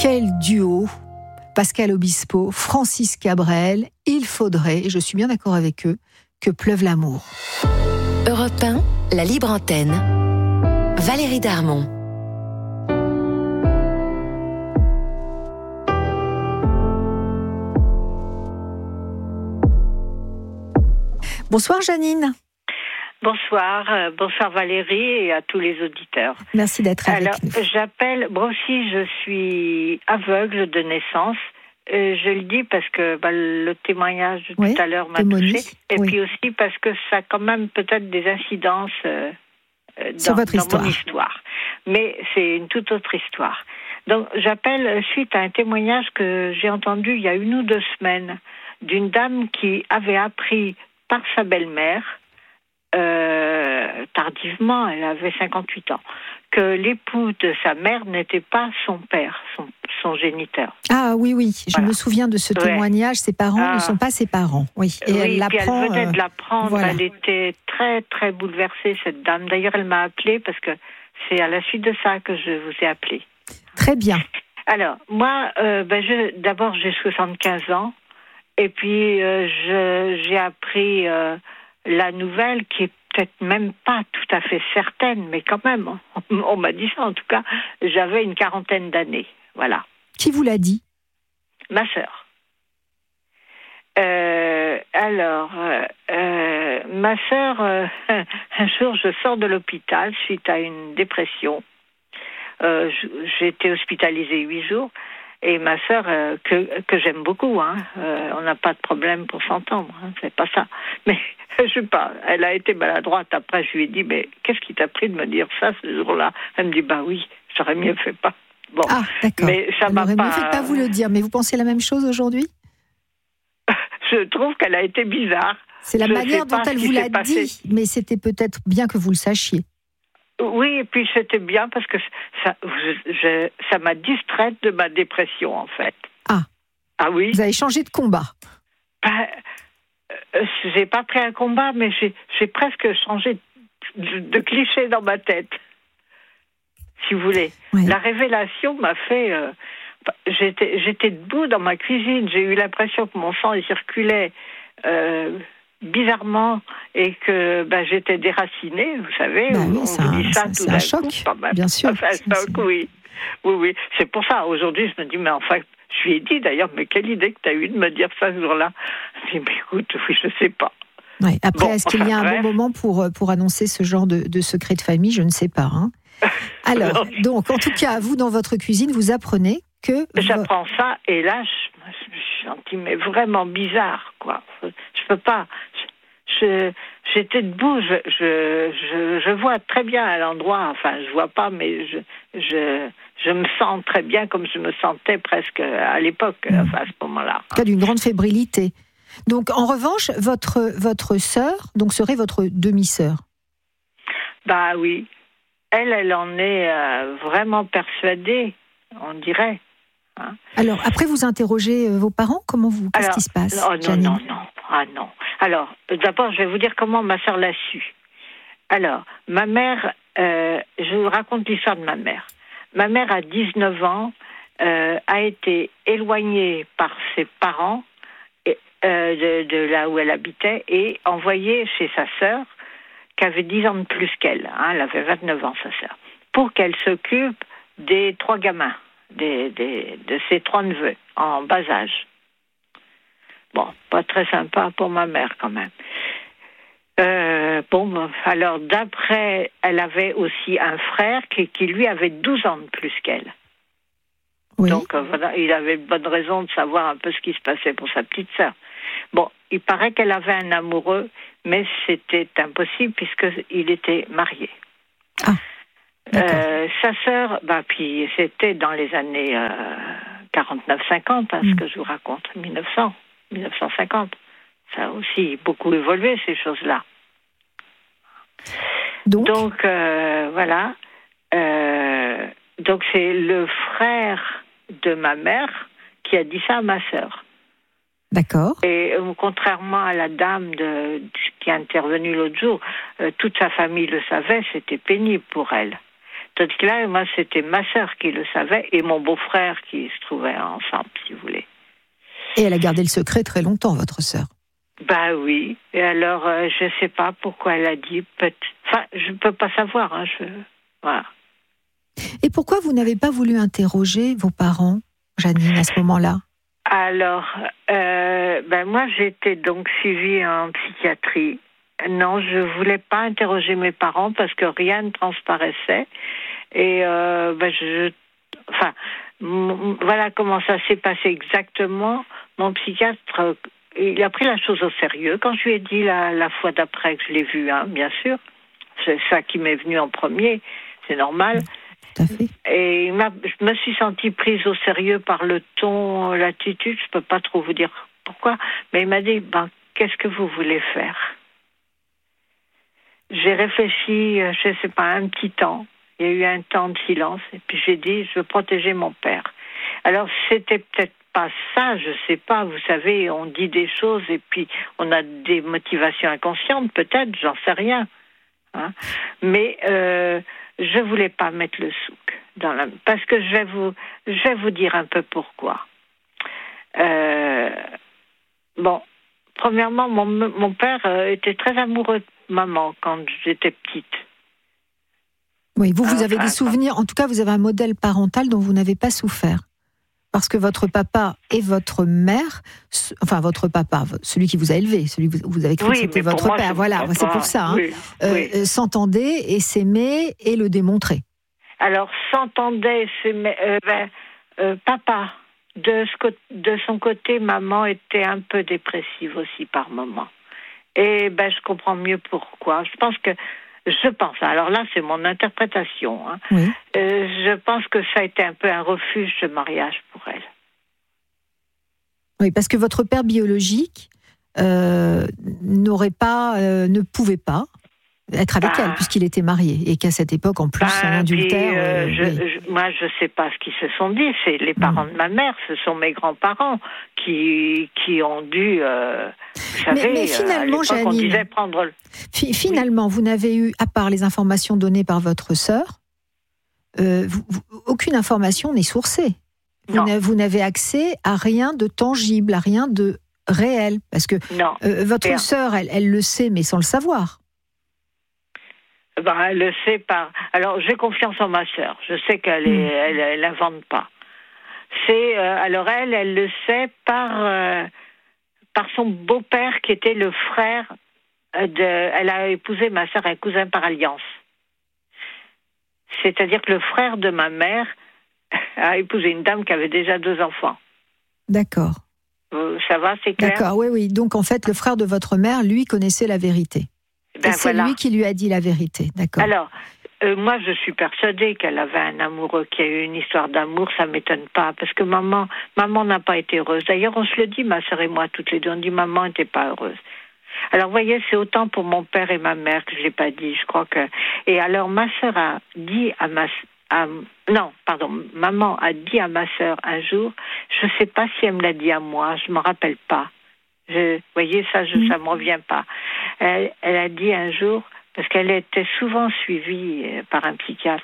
Quel duo, Pascal Obispo, Francis Cabrel. Il faudrait, et je suis bien d'accord avec eux, que pleuve l'amour. Europe 1, la libre antenne. Valérie Darmon. Bonsoir Janine. Bonsoir Valérie et à tous les auditeurs. Merci d'être avec nous. J'appelle, moi aussi je suis aveugle de naissance. Je le dis parce que le témoignage de tout à l'heure m'a touchée. Et puis aussi parce que ça a quand même peut-être des incidences dans mon histoire. Mais c'est une toute autre histoire. Donc j'appelle suite à un témoignage que j'ai entendu il y a 1 ou 2 semaines d'une dame qui avait appris par sa belle-mère, tardivement, elle avait 58 ans, que l'époux de sa mère n'était pas son père, son géniteur. Ah oui, je me souviens de ce témoignage, ses parents ne sont pas ses parents. Oui, et elle l'apprend. Elle venait de l'apprendre, voilà. Elle était très très bouleversée, cette dame. D'ailleurs, elle m'a appelée parce que c'est à la suite de ça que je vous ai appelé. Très bien. Alors, moi, d'abord, j'ai 75 ans, et puis j'ai appris la nouvelle qui est peut-être même pas tout à fait certaine, mais quand même, on m'a dit ça en tout cas, j'avais une 40aine d'années, voilà. Qui vous l'a dit ? Ma sœur. Ma sœur, un jour je sors de l'hôpital suite à une dépression. J'ai été hospitalisée 8 jours. Et ma sœur, que j'aime beaucoup, on n'a pas de problème pour s'entendre, c'est pas ça. Mais je sais pas, elle a été maladroite. Après, je lui ai dit, mais qu'est-ce qui t'a pris de me dire ça ce jour-là ? Elle me dit, oui, j'aurais mieux fait pas. Bon, d'accord. Mais ça m'a pas. Mieux fait de pas vous le dire. Mais vous pensez la même chose aujourd'hui ? Je trouve qu'elle a été bizarre. C'est la manière dont elle vous l'a dit, mais c'était peut-être bien que vous le sachiez. Oui, et puis c'était bien parce que ça m'a distraite de ma dépression, en fait. Ah oui. Vous avez changé de combat. J'ai pas pris un combat, mais j'ai presque changé de cliché dans ma tête, si vous voulez. Oui. La révélation m'a fait... j'étais debout dans ma cuisine, j'ai eu l'impression que mon sang il circulait... bizarrement, et que j'étais déracinée, vous savez, c'est un choc, bien sûr. Oui. C'est pour ça, aujourd'hui, je me dis, mais enfin, je lui ai dit d'ailleurs, mais quelle idée que tu as eue de me dire ça ce jour-là. Je dis, mais écoute, oui, je sais pas. Ouais. Après, est-ce qu'il y a un bon moment pour annoncer ce genre de secret de famille ? Je ne sais pas. Alors, donc, en tout cas, vous, dans votre cuisine, vous apprenez que... J'apprends ça, et là, je me suis sentie mais vraiment bizarre, quoi. Je peux pas. J'étais debout, je vois très bien à l'endroit, enfin, je vois pas, mais je me sens très bien comme je me sentais presque à l'époque, enfin, à ce moment-là. Cas d'une grande fébrilité. Donc, en revanche, votre sœur, donc, serait votre demi-sœur ? Oui. Elle en est vraiment persuadée, on dirait. Alors, après, vous interrogez vos parents ? Qu'est-ce qui se passe, Janine ? Non. Alors, d'abord, je vais vous dire comment ma sœur l'a su. Alors, ma mère, je vous raconte l'histoire de ma mère. Ma mère, à 19 ans, a été éloignée par ses parents de là où elle habitait et envoyée chez sa sœur, qui avait 10 ans de plus qu'elle. Elle avait 29 ans, sa sœur, pour qu'elle s'occupe des 3 gamins. De ses 3 neveux en bas âge. Bon, pas très sympa pour ma mère quand même. Alors d'après, elle avait aussi un frère qui lui avait 12 ans de plus qu'elle. Oui. Donc voilà, il avait de bonnes raisons de savoir un peu ce qui se passait pour sa petite sœur. Bon, il paraît qu'elle avait un amoureux, mais c'était impossible puisqu'il était marié. Sa sœur, puis c'était dans les années 49-50, ce que je vous raconte, 1950. Ça a aussi beaucoup évolué, ces choses-là. Donc voilà. Donc c'est le frère de ma mère qui a dit ça à ma sœur. D'accord. Et contrairement à la dame qui est intervenue l'autre jour, toute sa famille le savait, c'était pénible pour elle. Tandis que là, moi, c'était ma sœur qui le savait et mon beau-frère qui se trouvaient ensemble, si vous voulez. Et elle a gardé le secret très longtemps, votre sœur. Bah oui. Et alors, je sais pas pourquoi elle a dit. Enfin, je peux pas savoir. Hein, voilà. Et pourquoi vous n'avez pas voulu interroger vos parents, Janine, à ce moment-là? Alors, moi, j'étais donc suivie en psychiatrie. Non, je voulais pas interroger mes parents parce que rien ne transparaissait. Et voilà comment ça s'est passé exactement. Mon psychiatre, il a pris la chose au sérieux. Quand je lui ai dit la fois d'après que je l'ai vu, hein, bien sûr, c'est ça qui m'est venu en premier, c'est normal. Tout à fait. Et je me suis sentie prise au sérieux par le ton, l'attitude, je peux pas trop vous dire pourquoi, mais il m'a dit, qu'est-ce que vous voulez faire? J'ai réfléchi, je sais pas, un petit temps. Il y a eu un temps de silence, et puis j'ai dit, je veux protéger mon père. Alors, c'était peut-être pas ça, je sais pas, vous savez, on dit des choses, et puis on a des motivations inconscientes, peut-être, j'en sais rien. Hein. Mais je voulais pas mettre le souk parce que je vais vous dire un peu pourquoi. Premièrement, mon père était très amoureux de maman quand j'étais petite. Oui, vous avez des souvenirs, en tout cas vous avez un modèle parental dont vous n'avez pas souffert. Parce que votre papa et votre mère, enfin votre papa, celui qui vous a élevé, celui que vous avez cru que c'était votre père, voilà, c'est pour ça, hein, s'entendaient et s'aimaient et le démontraient. Alors, s'entendaient et s'aimaient, papa, de son côté, maman était un peu dépressive aussi par moments. Et je comprends mieux pourquoi. Je pense, alors là c'est mon interprétation, hein. Oui. Je pense que ça a été un peu un refuge de mariage pour elle. Oui, parce que votre père biologique ne pouvait pas être avec elle puisqu'il était marié et qu'à cette époque en plus un adultère. Moi je sais pas ce qu'ils se sont dit, c'est les parents de ma mère, ce sont mes grands-parents qui ont dû... Vous savez, mais finalement, Janine, on disait prendre... Finalement, vous n'avez eu, à part les informations données par votre sœur, aucune information n'est sourcée. Vous n'avez accès à rien de tangible, à rien de réel. Parce que votre sœur, elle le sait, mais sans le savoir. Elle le sait pas. Alors, j'ai confiance en ma sœur. Je sais qu'elle elle invente pas. Alors, elle le sait par son beau-père qui était le frère elle a épousé ma sœur, un cousin par alliance. C'est-à-dire que le frère de ma mère a épousé une dame qui avait déjà 2 enfants. D'accord. Ça va, c'est clair? D'accord, oui. Donc en fait, le frère de votre mère, lui, connaissait la vérité. Et c'est lui qui lui a dit la vérité, d'accord. Alors, moi, je suis persuadée qu'elle avait un amoureux, qu'il y a eu une histoire d'amour, ça ne m'étonne pas, parce que maman n'a pas été heureuse. D'ailleurs, on se le dit, ma sœur et moi, toutes les deux, on dit maman n'était pas heureuse. Alors, vous voyez, c'est autant pour mon père et ma mère que je l'ai pas dit, je crois que... Et alors, ma sœur a dit maman a dit à ma sœur un jour, je sais pas si elle me l'a dit à moi, je me rappelle pas. Vous voyez, ça me revient pas. Elle a dit un jour, parce qu'elle était souvent suivie par un psychiatre,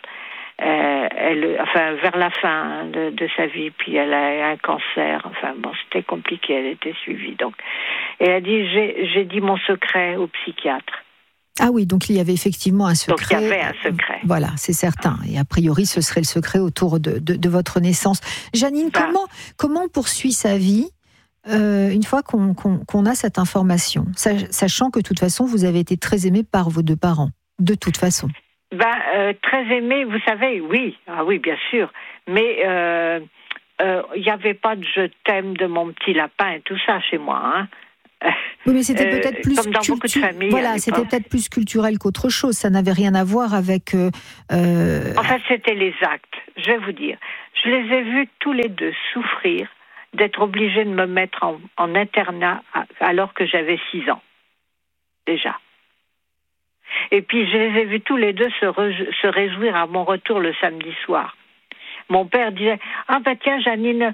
vers la fin de sa vie, puis elle a eu un cancer, c'était compliqué, elle était suivie. Donc, elle a dit, j'ai dit mon secret au psychiatre. Ah oui, donc il y avait effectivement un secret. Donc il y avait un secret. Voilà, c'est certain. Et a priori, ce serait le secret autour de votre naissance. Janine, comment on poursuit sa vie une fois qu'on a cette information, sachant que de toute façon, vous avez été très aimée par vos 2 parents, de toute façon. Très aimée, vous savez, oui. Ah oui, bien sûr. Mais il n'y avait pas de je t'aime de mon petit lapin et tout ça chez moi, hein. Oui, mais c'était peut-être plus comme dans beaucoup de familles. Voilà, c'était peut-être plus culturel qu'autre chose. Ça n'avait rien à voir avec. En fait, c'était les actes. Je vais vous dire, je les ai vus tous les 2 souffrir d'être obligés de me mettre en internat alors que j'avais 6 ans déjà. Et puis je les ai vus tous les 2 se réjouir à mon retour le samedi soir. Mon père disait tiens Janine,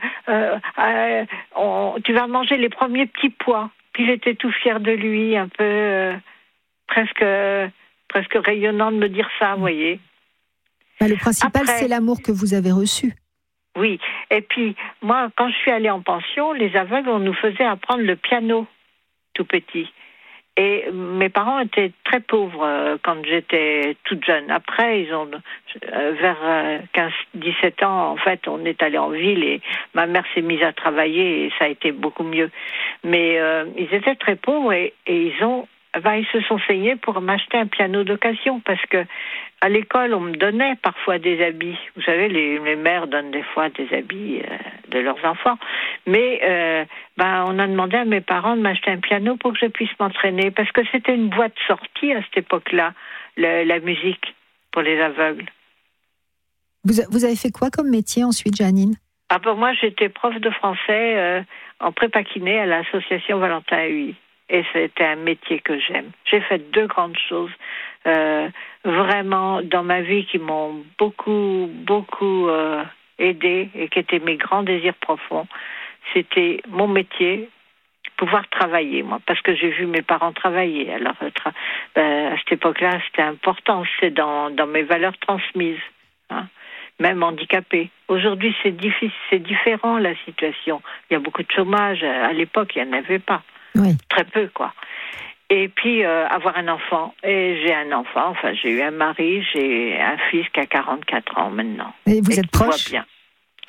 tu vas manger les premiers petits pois. Puis il était tout fier de lui, un peu presque rayonnant de me dire ça, vous voyez. Le principal, Après, c'est l'amour que vous avez reçu. Oui, et puis moi, quand je suis allée en pension, les aveugles, on nous faisait apprendre le piano tout petit. Et mes parents étaient très pauvres quand j'étais toute jeune. Après, ils ont vers 15-17 ans, en fait, on est allé en ville et ma mère s'est mise à travailler et ça a été beaucoup mieux. Mais ils étaient très pauvres et ils se sont saignés pour m'acheter un piano d'occasion parce que à l'école, on me donnait parfois des habits. Vous savez, les mères donnent des fois des habits de leurs enfants. Mais on a demandé à mes parents de m'acheter un piano pour que je puisse m'entraîner parce que c'était une voie de sortie à cette époque-là, la musique pour les aveugles. Vous avez fait quoi comme métier ensuite, Jeannine ? Moi, j'étais prof de français en prépa kiné à l'association Valentin Huy. Et c'était un métier que j'aime. J'ai fait 2 grandes choses vraiment dans ma vie qui m'ont beaucoup aidé et qui étaient mes grands désirs profonds. C'était mon métier, pouvoir travailler, moi, parce que j'ai vu mes parents travailler. Alors, à cette époque-là, c'était important. C'est dans mes valeurs transmises, même handicapés. Aujourd'hui, c'est difficile, c'est différent la situation. Il y a beaucoup de chômage. À l'époque, il n'y en avait pas. Oui. Très peu, quoi. Et puis, avoir un enfant. Et j'ai un enfant, j'ai eu un mari, j'ai un fils qui a 44 ans maintenant. Et vous êtes proche ? Bien. Pardon ?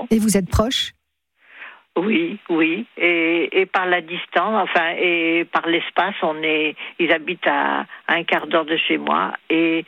Et vous êtes proche ? Oui. Et par la distance, et par l'espace, ils habitent à un quart d'heure de chez moi. Et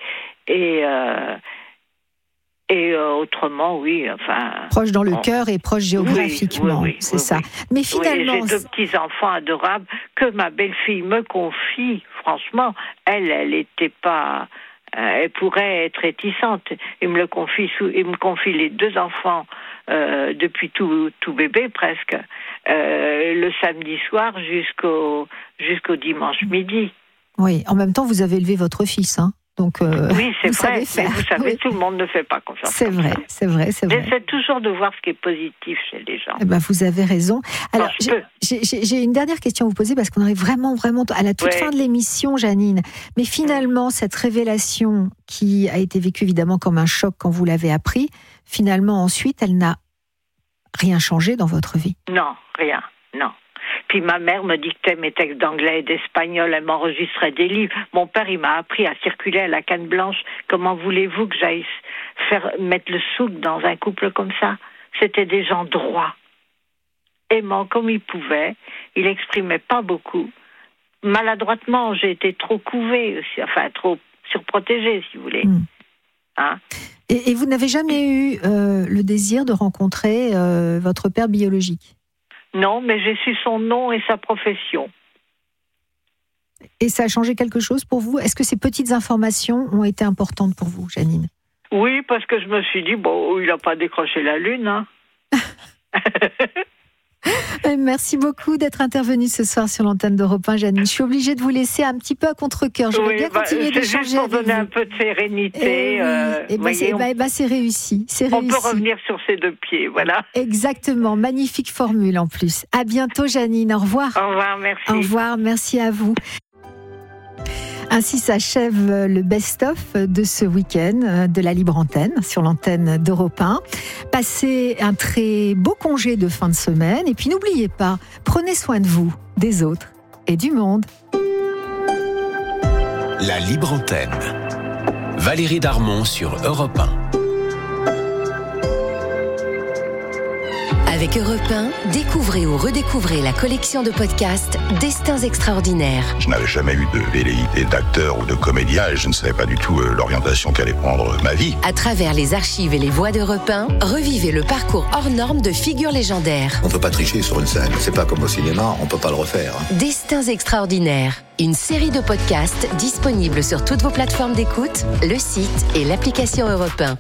autrement, oui, proche dans le cœur et proche géographiquement, oui, c'est ça. Mais finalement... j'ai 2 petits-enfants adorables que ma belle-fille me confie. Franchement, elle était pas... elle pourrait être réticente. Il me confie les 2 enfants depuis tout bébé, presque, le samedi soir jusqu'au dimanche midi. Oui, en même temps, vous avez élevé votre fils, Donc, oui, c'est vous vrai. savez faire. Mais vous savez, oui. Tout le monde ne fait pas confiance. C'est vrai. J'essaie toujours de voir ce qui est positif chez les gens. Vous avez raison. Alors, j'ai une dernière question à vous poser parce qu'on arrive vraiment à la toute fin de l'émission, Jeannine. Mais finalement, cette révélation qui a été vécue évidemment comme un choc quand vous l'avez appris, finalement, ensuite, elle n'a rien changé dans votre vie. Non, rien, non. Puis ma mère me dictait mes textes d'anglais et d'espagnol, elle m'enregistrait des livres. Mon père, il m'a appris à circuler à la canne blanche. Comment voulez-vous que j'aille mettre le souk dans un couple comme ça ? C'était des gens droits, aimants comme ils pouvaient. Il exprimait pas beaucoup. Maladroitement, j'ai été trop couvée aussi, trop surprotégée, si vous voulez. Et vous n'avez jamais eu le désir de rencontrer votre père biologique ? Non, mais j'ai su son nom et sa profession. Et ça a changé quelque chose pour vous ? Est-ce que ces petites informations ont été importantes pour vous, Jeannine ? Oui, parce que je me suis dit, il n'a pas décroché la lune. Merci beaucoup d'être intervenue ce soir sur l'antenne d'Europe 1, Jeannine. Je suis obligée de vous laisser un petit peu à contre-cœur. J'aurais bien continué d'échanger juste pour avec donner vous. Un peu de sérénité. C'est réussi. On peut revenir sur ses 2 pieds, voilà. Exactement, magnifique formule en plus. À bientôt, Jeannine. Au revoir. Au revoir, merci. Au revoir, merci à vous. Ainsi s'achève le best-of de ce week-end de la Libre Antenne sur l'antenne d'Europe 1. Passez un très beau congé de fin de semaine et puis n'oubliez pas, prenez soin de vous, des autres et du monde. La Libre Antenne. Valérie Darmon sur Europe 1. Avec Europe 1, découvrez ou redécouvrez la collection de podcasts Destins extraordinaires. Je n'avais jamais eu de velléité d'acteur ou de comédien et je ne savais pas du tout l'orientation qu'allait prendre ma vie. À travers les archives et les voix d'Europe 1, revivez le parcours hors norme de figures légendaires. On ne peut pas tricher sur une scène, c'est pas comme au cinéma, on ne peut pas le refaire. Destins extraordinaires, une série de podcasts disponibles sur toutes vos plateformes d'écoute, le site et l'application Europe 1.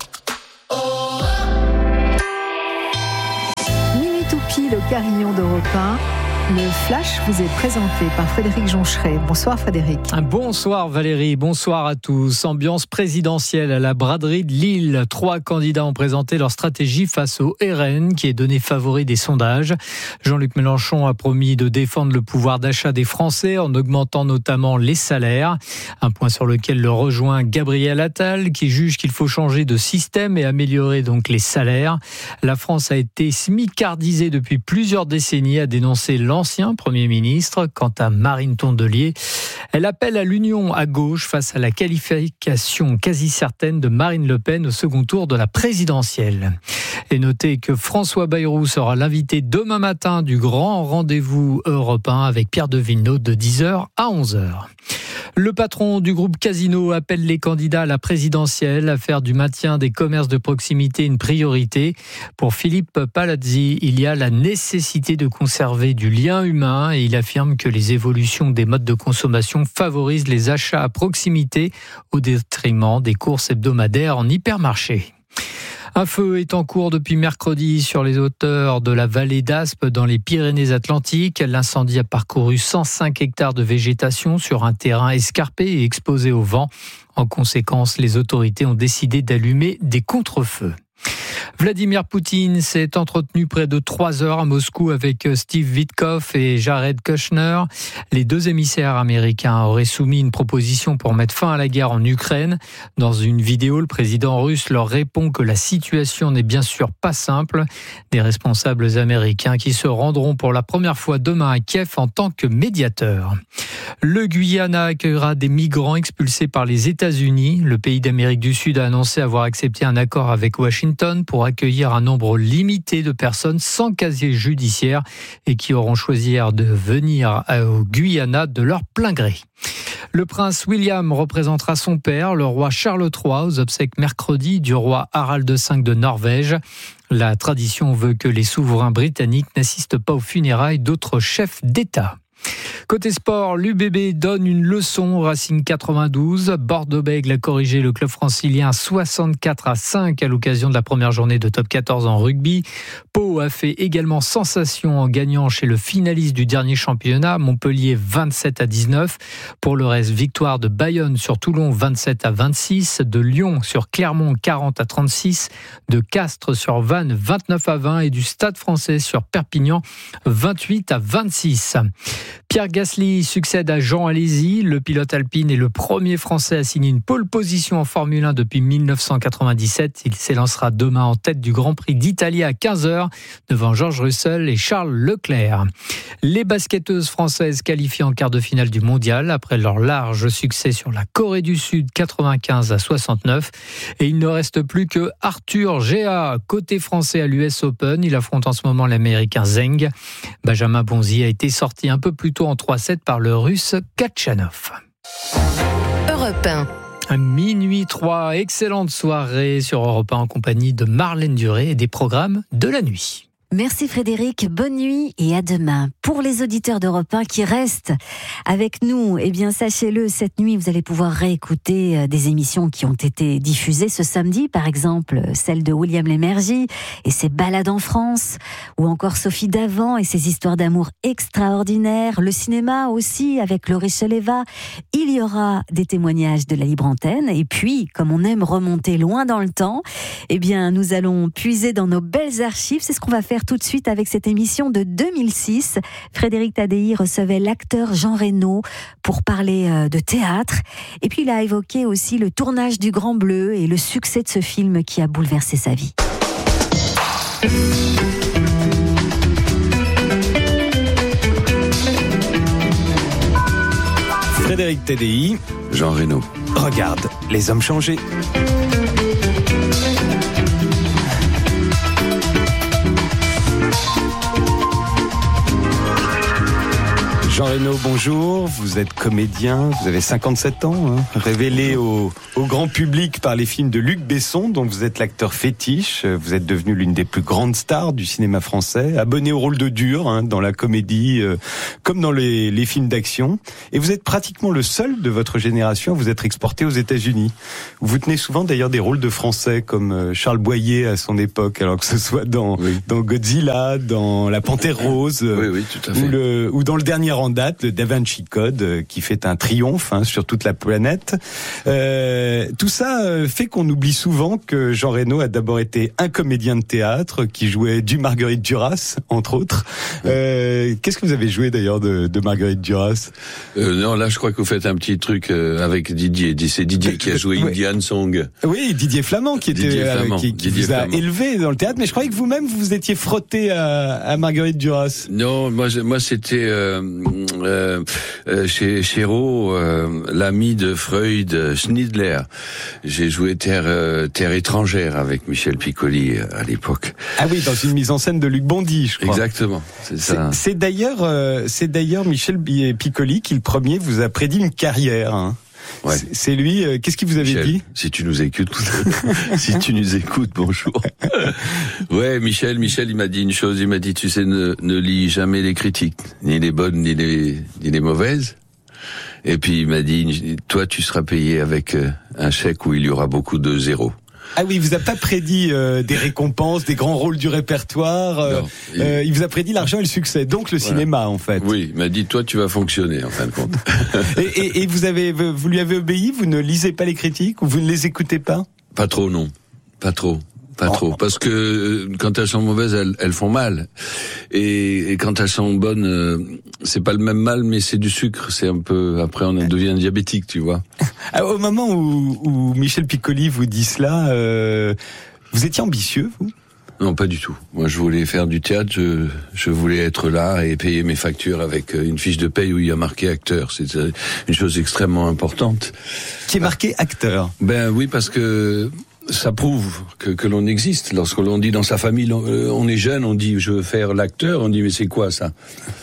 Minuit tout pile au carillon d'Europe 1. Le Flash vous est présenté par Frédéric Joncheret. Bonsoir Frédéric. Bonsoir Valérie, bonsoir à tous. Ambiance présidentielle à la braderie de Lille. 3 candidats ont présenté leur stratégie face au RN qui est donné favori des sondages. Jean-Luc Mélenchon a promis de défendre le pouvoir d'achat des Français en augmentant notamment les salaires. Un point sur lequel le rejoint Gabriel Attal qui juge qu'il faut changer de système et améliorer donc les salaires. La France a été smicardisée depuis plusieurs décennies, a dénoncé l'ancien Premier ministre. Quant à Marine Tondelier, elle appelle à l'union à gauche face à la qualification quasi certaine de Marine Le Pen au second tour de la présidentielle. Et notez que François Bayrou sera l'invité demain matin du grand rendez-vous européen avec Pierre de Villeneuve de 10h à 11h. Le patron du groupe Casino appelle les candidats à la présidentielle à faire du maintien des commerces de proximité une priorité. Pour Philippe Palazzi, il y a la nécessité de conserver du lien humain et il affirme que les évolutions des modes de consommation favorisent les achats à proximité au détriment des courses hebdomadaires en hypermarché. Un feu est en cours depuis mercredi sur les hauteurs de la vallée d'Aspe dans les Pyrénées-Atlantiques. L'incendie a parcouru 105 hectares de végétation sur un terrain escarpé et exposé au vent. En conséquence, les autorités ont décidé d'allumer des contre-feux. Vladimir Poutine s'est entretenu près de 3 heures à Moscou avec Steve Witkoff et Jared Kushner. Les 2 émissaires américains auraient soumis une proposition pour mettre fin à la guerre en Ukraine. Dans une vidéo, le président russe leur répond que la situation n'est bien sûr pas simple. Des responsables américains qui se rendront pour la première fois demain à Kiev en tant que médiateurs. Le Guyana accueillera des migrants expulsés par les États-Unis. Le pays d'Amérique du Sud a annoncé avoir accepté un accord avec Washington pour accueillir un nombre limité de personnes sans casier judiciaire et qui auront choisi de venir au Guyana de leur plein gré. Le prince William représentera son père, le roi Charles III, aux obsèques mercredi du roi Harald V de Norvège. La tradition veut que les souverains britanniques n'assistent pas aux funérailles d'autres chefs d'État. Côté sport, l'UBB donne une leçon au Racing 92. Bordeaux-Bègles a corrigé le club francilien 64-5 à l'occasion de la première journée de top 14 en rugby. Pau a fait également sensation en gagnant chez le finaliste du dernier championnat, Montpellier 27-19. Pour le reste, victoire de Bayonne sur Toulon 27-26, de Lyon sur Clermont 40-36, de Castres sur Vannes 29-20 et du Stade Français sur Perpignan 28-26. Pierre Gasly succède à Jean Alesi. Le pilote alpine est le premier Français à signer une pole position en Formule 1 depuis 1997. Il s'élancera demain en tête du Grand Prix d'Italie à 15h devant George Russell et Charles Leclerc. Les basketteuses françaises qualifiées en quart de finale du mondial après leur large succès sur la Corée du Sud 95-69. Et il ne reste plus que Arthur Géa, côté français à l'US Open. Il affronte en ce moment l'Américain Zheng. Benjamin Bonzi a été sorti un peu plus tôt en 3-7 par le Russe Kachanov. Europe 1. À minuit 3, excellente soirée sur Europe 1 en compagnie de Marlène Duré et des programmes de la nuit. Merci Frédéric, bonne nuit et à demain. Pour les auditeurs d'Europe 1 qui restent avec nous, eh bien sachez-le, cette nuit vous allez pouvoir réécouter des émissions qui ont été diffusées ce samedi, par exemple celle de William Lémergie et ses balades en France, ou encore Sophie Davant et ses histoires d'amour extraordinaires, le cinéma aussi avec Laurie Cheleva. Il y aura des témoignages de la libre antenne et puis, comme on aime remonter loin dans le temps, eh bien nous allons puiser dans nos belles archives, c'est ce qu'on va faire tout de suite avec cette émission de 2006. Frédéric Tadei recevait l'acteur Jean Reno pour parler de théâtre. Et puis il a évoqué aussi le tournage du Grand Bleu et le succès de ce film qui a bouleversé sa vie. Frédéric Tadei, Jean Reno. regarde les hommes changés. Jean Reno, bonjour. Vous êtes comédien, vous avez 57 ans, révélé au grand public par les films de Luc Besson, dont vous êtes l'acteur fétiche. Vous êtes devenu l'une des plus grandes stars du cinéma français, abonné au rôle de dur dans la comédie, comme dans les films d'action. Et vous êtes pratiquement le seul de votre génération à vous être exporté aux États-Unis. Vous tenez souvent d'ailleurs des rôles de Français, comme Charles Boyer à son époque, alors que ce soit dans Godzilla, dans La Panthère Rose, oui, tout à fait. ou dans le dernier en date, le Da Vinci Code, qui fait un triomphe sur toute la planète. Tout ça fait qu'on oublie souvent que Jean Reno a d'abord été un comédien de théâtre qui jouait du Marguerite Duras, entre autres. Qu'est-ce que vous avez joué d'ailleurs de Marguerite Duras? Non, là je crois que vous faites un petit truc avec Didier. C'est Didier qui a joué Indian Song. Oui, Didier Flamand qui vous a élevé dans le théâtre, mais je croyais que vous-même vous vous étiez frotté à Marguerite Duras. Non, moi c'était chez Chéreau, l'ami de Freud, Schindler. J'ai joué Terre étrangère avec Michel Piccoli à l'époque. Ah oui, dans une mise en scène de Luc Bondy, je crois. Exactement, c'est ça. C'est d'ailleurs Michel Piccoli qui le premier vous a prédit une carrière. Ouais. C'est lui. Qu'est-ce qu'il vous avait dit? Si tu nous écoutes, bonjour. Ouais, Michel, il m'a dit une chose. Il m'a dit, tu sais, ne lis jamais les critiques, ni les bonnes, ni les mauvaises. Et puis il m'a dit, toi, tu seras payé avec un chèque où il y aura beaucoup de zéros. Ah oui, il vous a pas prédit des récompenses, des grands rôles du répertoire. Non, il vous a prédit l'argent et le succès, donc le cinéma en fait. Oui, il m'a dit toi tu vas fonctionner en fin de compte. et vous lui avez obéi, vous ne lisez pas les critiques ou vous ne les écoutez pas? Pas trop, non, pas trop. Parce que quand elles sont mauvaises, elles font mal. Et quand elles sont bonnes, c'est pas le même mal, mais c'est du sucre. C'est un peu, après on devient diabétique, tu vois. Au moment où Michel Piccoli vous dit cela, vous étiez ambitieux, vous? Non, pas du tout. Moi, je voulais faire du théâtre, je voulais être là et payer mes factures avec une fiche de paye où il y a marqué acteur. C'est une chose extrêmement importante. Qui est marqué acteur? Ben oui, parce que ça prouve que l'on existe. Lorsque l'on dit dans sa famille, on est jeune, on dit je veux faire l'acteur, on dit mais c'est quoi ça?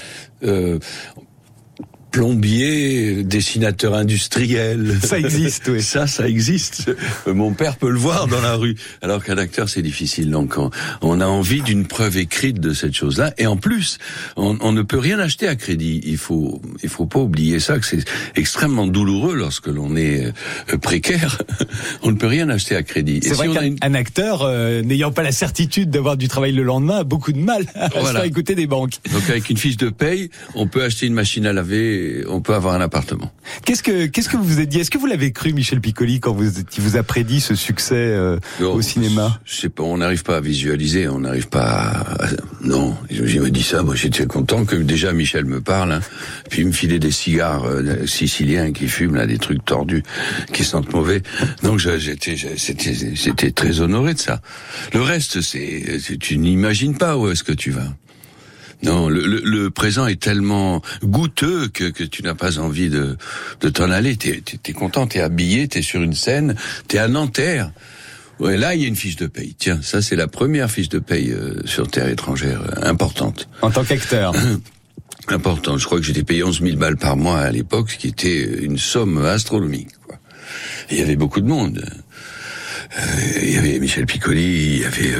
Plombier, dessinateur industriel. Ça existe, oui. Ça existe. Mon père peut le voir dans la rue. Alors qu'un acteur, c'est difficile. Donc, on a envie d'une preuve écrite de cette chose-là. Et en plus, on ne peut rien acheter à crédit. Il faut pas oublier ça, que c'est extrêmement douloureux lorsque l'on est précaire. On ne peut rien acheter à crédit. C'est vrai qu'un acteur, n'ayant pas la certitude d'avoir du travail le lendemain, a beaucoup de mal à se faire écouter des banques. Donc, avec une fiche de paye, on peut acheter une machine à laver, on peut avoir un appartement. Qu'est-ce que vous vous êtes dit? Est-ce que vous l'avez cru, Michel Piccoli, quand il vous a prédit ce succès au cinéma? Je sais pas, on n'arrive pas à visualiser, on n'arrive pas à... Non, je me dis ça, moi j'étais content que déjà Michel me parle, puis il me filait des cigares siciliens qui fument, là, des trucs tordus, qui sentent mauvais. Donc j'étais très honoré de ça. Le reste, tu n'imagines pas où est-ce que tu vas. Non, le présent est tellement goûteux que tu n'as pas envie de t'en aller. T'es content, t'es habillé, t'es sur une scène, t'es à Nanterre. Ouais, là, il y a une fiche de paye. Tiens, ça, c'est la première fiche de paye sur Terre étrangère, importante. En tant qu'acteur. Importante. Je crois que j'étais payé 11 000 balles par mois à l'époque, ce qui était une somme astronomique, quoi. Et il y avait beaucoup de monde. Il y avait Michel Piccoli, il y avait...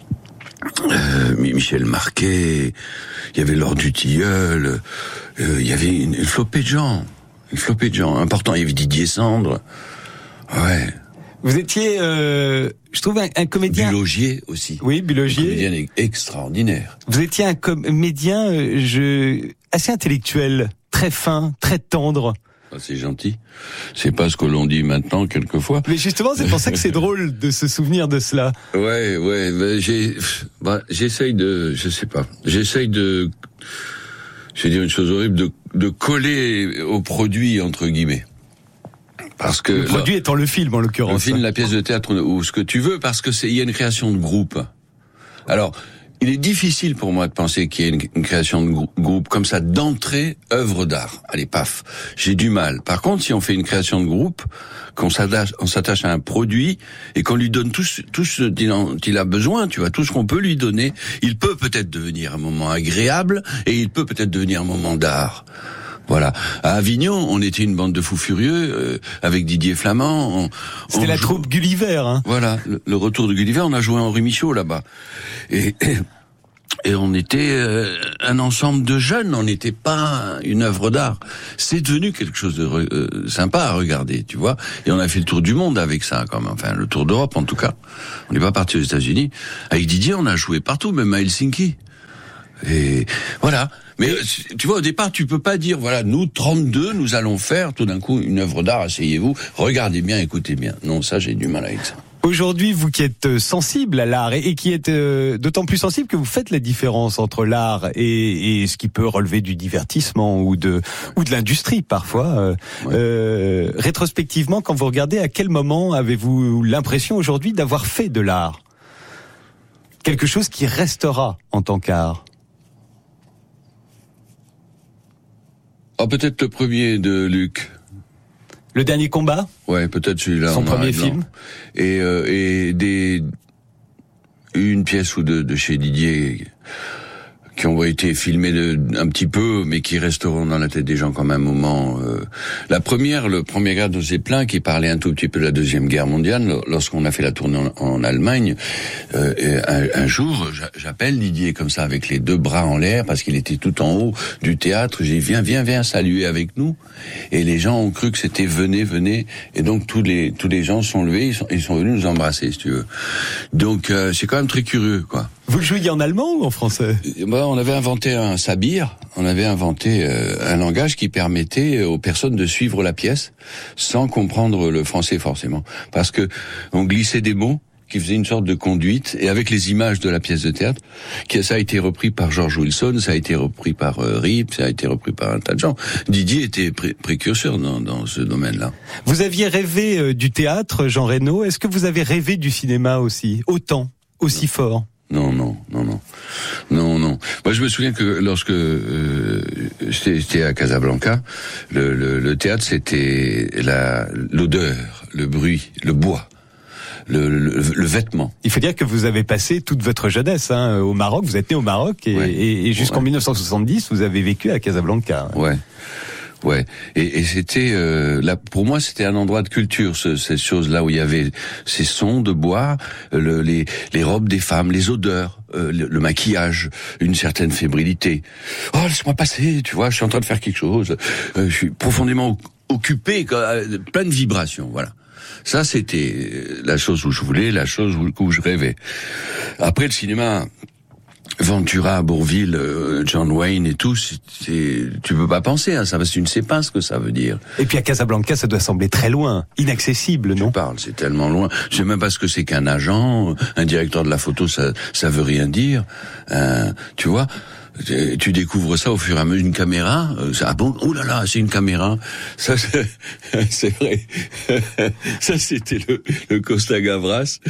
Michel Marquet, il y avait Laure Dutilleul, il y avait une flopée de gens importants. Il y avait Didier Sandre. Ouais. Vous étiez, je trouve, un comédien... Bulogier aussi. Oui, Bulogier. Un comédien extraordinaire. Vous étiez un comédien assez intellectuel, très fin, très tendre. C'est gentil. C'est pas ce que l'on dit maintenant, quelquefois. Mais justement, c'est pour ça que c'est drôle de se souvenir de cela. Ouais, j'essaye de, je sais pas, je vais dire une chose horrible, de coller au produit, entre guillemets. Parce que... Le produit étant le film, en l'occurrence. Le film, la pièce de théâtre, ou ce que tu veux, parce que il y a une création de groupe. Alors, il est difficile pour moi de penser qu'il y ait une création de groupe comme ça d'entrée œuvre d'art. Allez, paf, j'ai du mal. Par contre, si on fait une création de groupe, qu'on s'attache à un produit et qu'on lui donne tout ce dont il a besoin, tu vois, tout ce qu'on peut lui donner, il peut peut-être devenir un moment agréable et il peut peut-être devenir un moment d'art. Voilà. À Avignon, on était une bande de fous furieux avec Didier Flamand. C'était la troupe Gulliver. Hein. Voilà, le retour de Gulliver. On a joué Henri Michaud là-bas. Et on était un ensemble de jeunes, on n'était pas une œuvre d'art. C'est devenu quelque chose de sympa à regarder, tu vois. Et on a fait le tour du monde avec ça, quand même. Enfin, le tour d'Europe, en tout cas. On n'est pas parti aux États-Unis. Avec Didier, on a joué partout, même à Helsinki. Et voilà. Mais tu vois, au départ, tu peux pas dire, voilà, nous, 32, nous allons faire tout d'un coup une œuvre d'art, asseyez-vous, regardez bien, écoutez bien. Non, ça, j'ai du mal avec ça. Aujourd'hui, vous qui êtes sensible à l'art et qui êtes d'autant plus sensible que vous faites la différence entre l'art et ce qui peut relever du divertissement ou de l'industrie parfois. Rétrospectivement, quand vous regardez, à quel moment avez-vous l'impression aujourd'hui d'avoir fait de l'art ? Quelque chose qui restera en tant qu'art ? Peut-être le premier de Luc. Le dernier combat ? Ouais, peut-être celui-là. Son premier film. Et une pièce ou deux de chez Didier qui ont été filmés un petit peu, mais qui resteront dans la tête des gens comme un moment. La première, le premier gars de Zeppelin qui parlait un tout petit peu de la Deuxième Guerre mondiale, lorsqu'on a fait la tournée en Allemagne, un jour, j'appelle Didier comme ça avec les deux bras en l'air parce qu'il était tout en haut du théâtre. J'ai dit viens saluer avec nous. Et les gens ont cru que c'était venez. Et donc tous les gens sont levés, ils sont venus nous embrasser, si tu veux. Donc c'est quand même très curieux, quoi. Vous le jouiez en allemand ou en français ? On avait inventé un sabir, on avait inventé un langage qui permettait aux personnes de suivre la pièce sans comprendre le français forcément. Parce que on glissait des mots qui faisaient une sorte de conduite, et avec les images de la pièce de théâtre, ça a été repris par George Wilson, ça a été repris par Rip, ça a été repris par un tas de gens. Didier était précurseur dans ce domaine-là. Vous aviez rêvé du théâtre, Jean Reno. Est-ce que vous avez rêvé du cinéma aussi, autant, aussi fort ? Non. Moi, je me souviens que lorsque j'étais à Casablanca, le théâtre, c'était l'odeur, le bruit, le bois, le vêtement. Il faut dire que vous avez passé toute votre jeunesse au Maroc. Vous êtes né au Maroc et jusqu'en 1970, vous avez vécu à Casablanca. Ouais. Et c'était là pour moi c'était un endroit de culture, ces choses là où il y avait ces sons de bois, les robes des femmes, les odeurs, le maquillage, une certaine fébrilité. Oh, laisse-moi passer, tu vois, je suis en train de faire quelque chose. Je suis profondément occupé, plein de vibrations, voilà. Ça c'était la chose où je voulais, la chose où je rêvais. Après le cinéma, Ventura, Bourvil, John Wayne et tout, tu peux pas penser à ça parce que tu ne sais pas ce que ça veut dire. Et puis à Casablanca, ça doit sembler très loin, inaccessible, non ? Tu parles, c'est tellement loin. Je sais même pas ce que c'est qu'un agent, un directeur de la photo, ça veut rien dire. Tu vois ? Tu découvres ça au fur et à mesure. Une caméra, ah bon, oh là là, c'est une caméra. Ça, c'est vrai. Ça, c'était le Costa Gavras,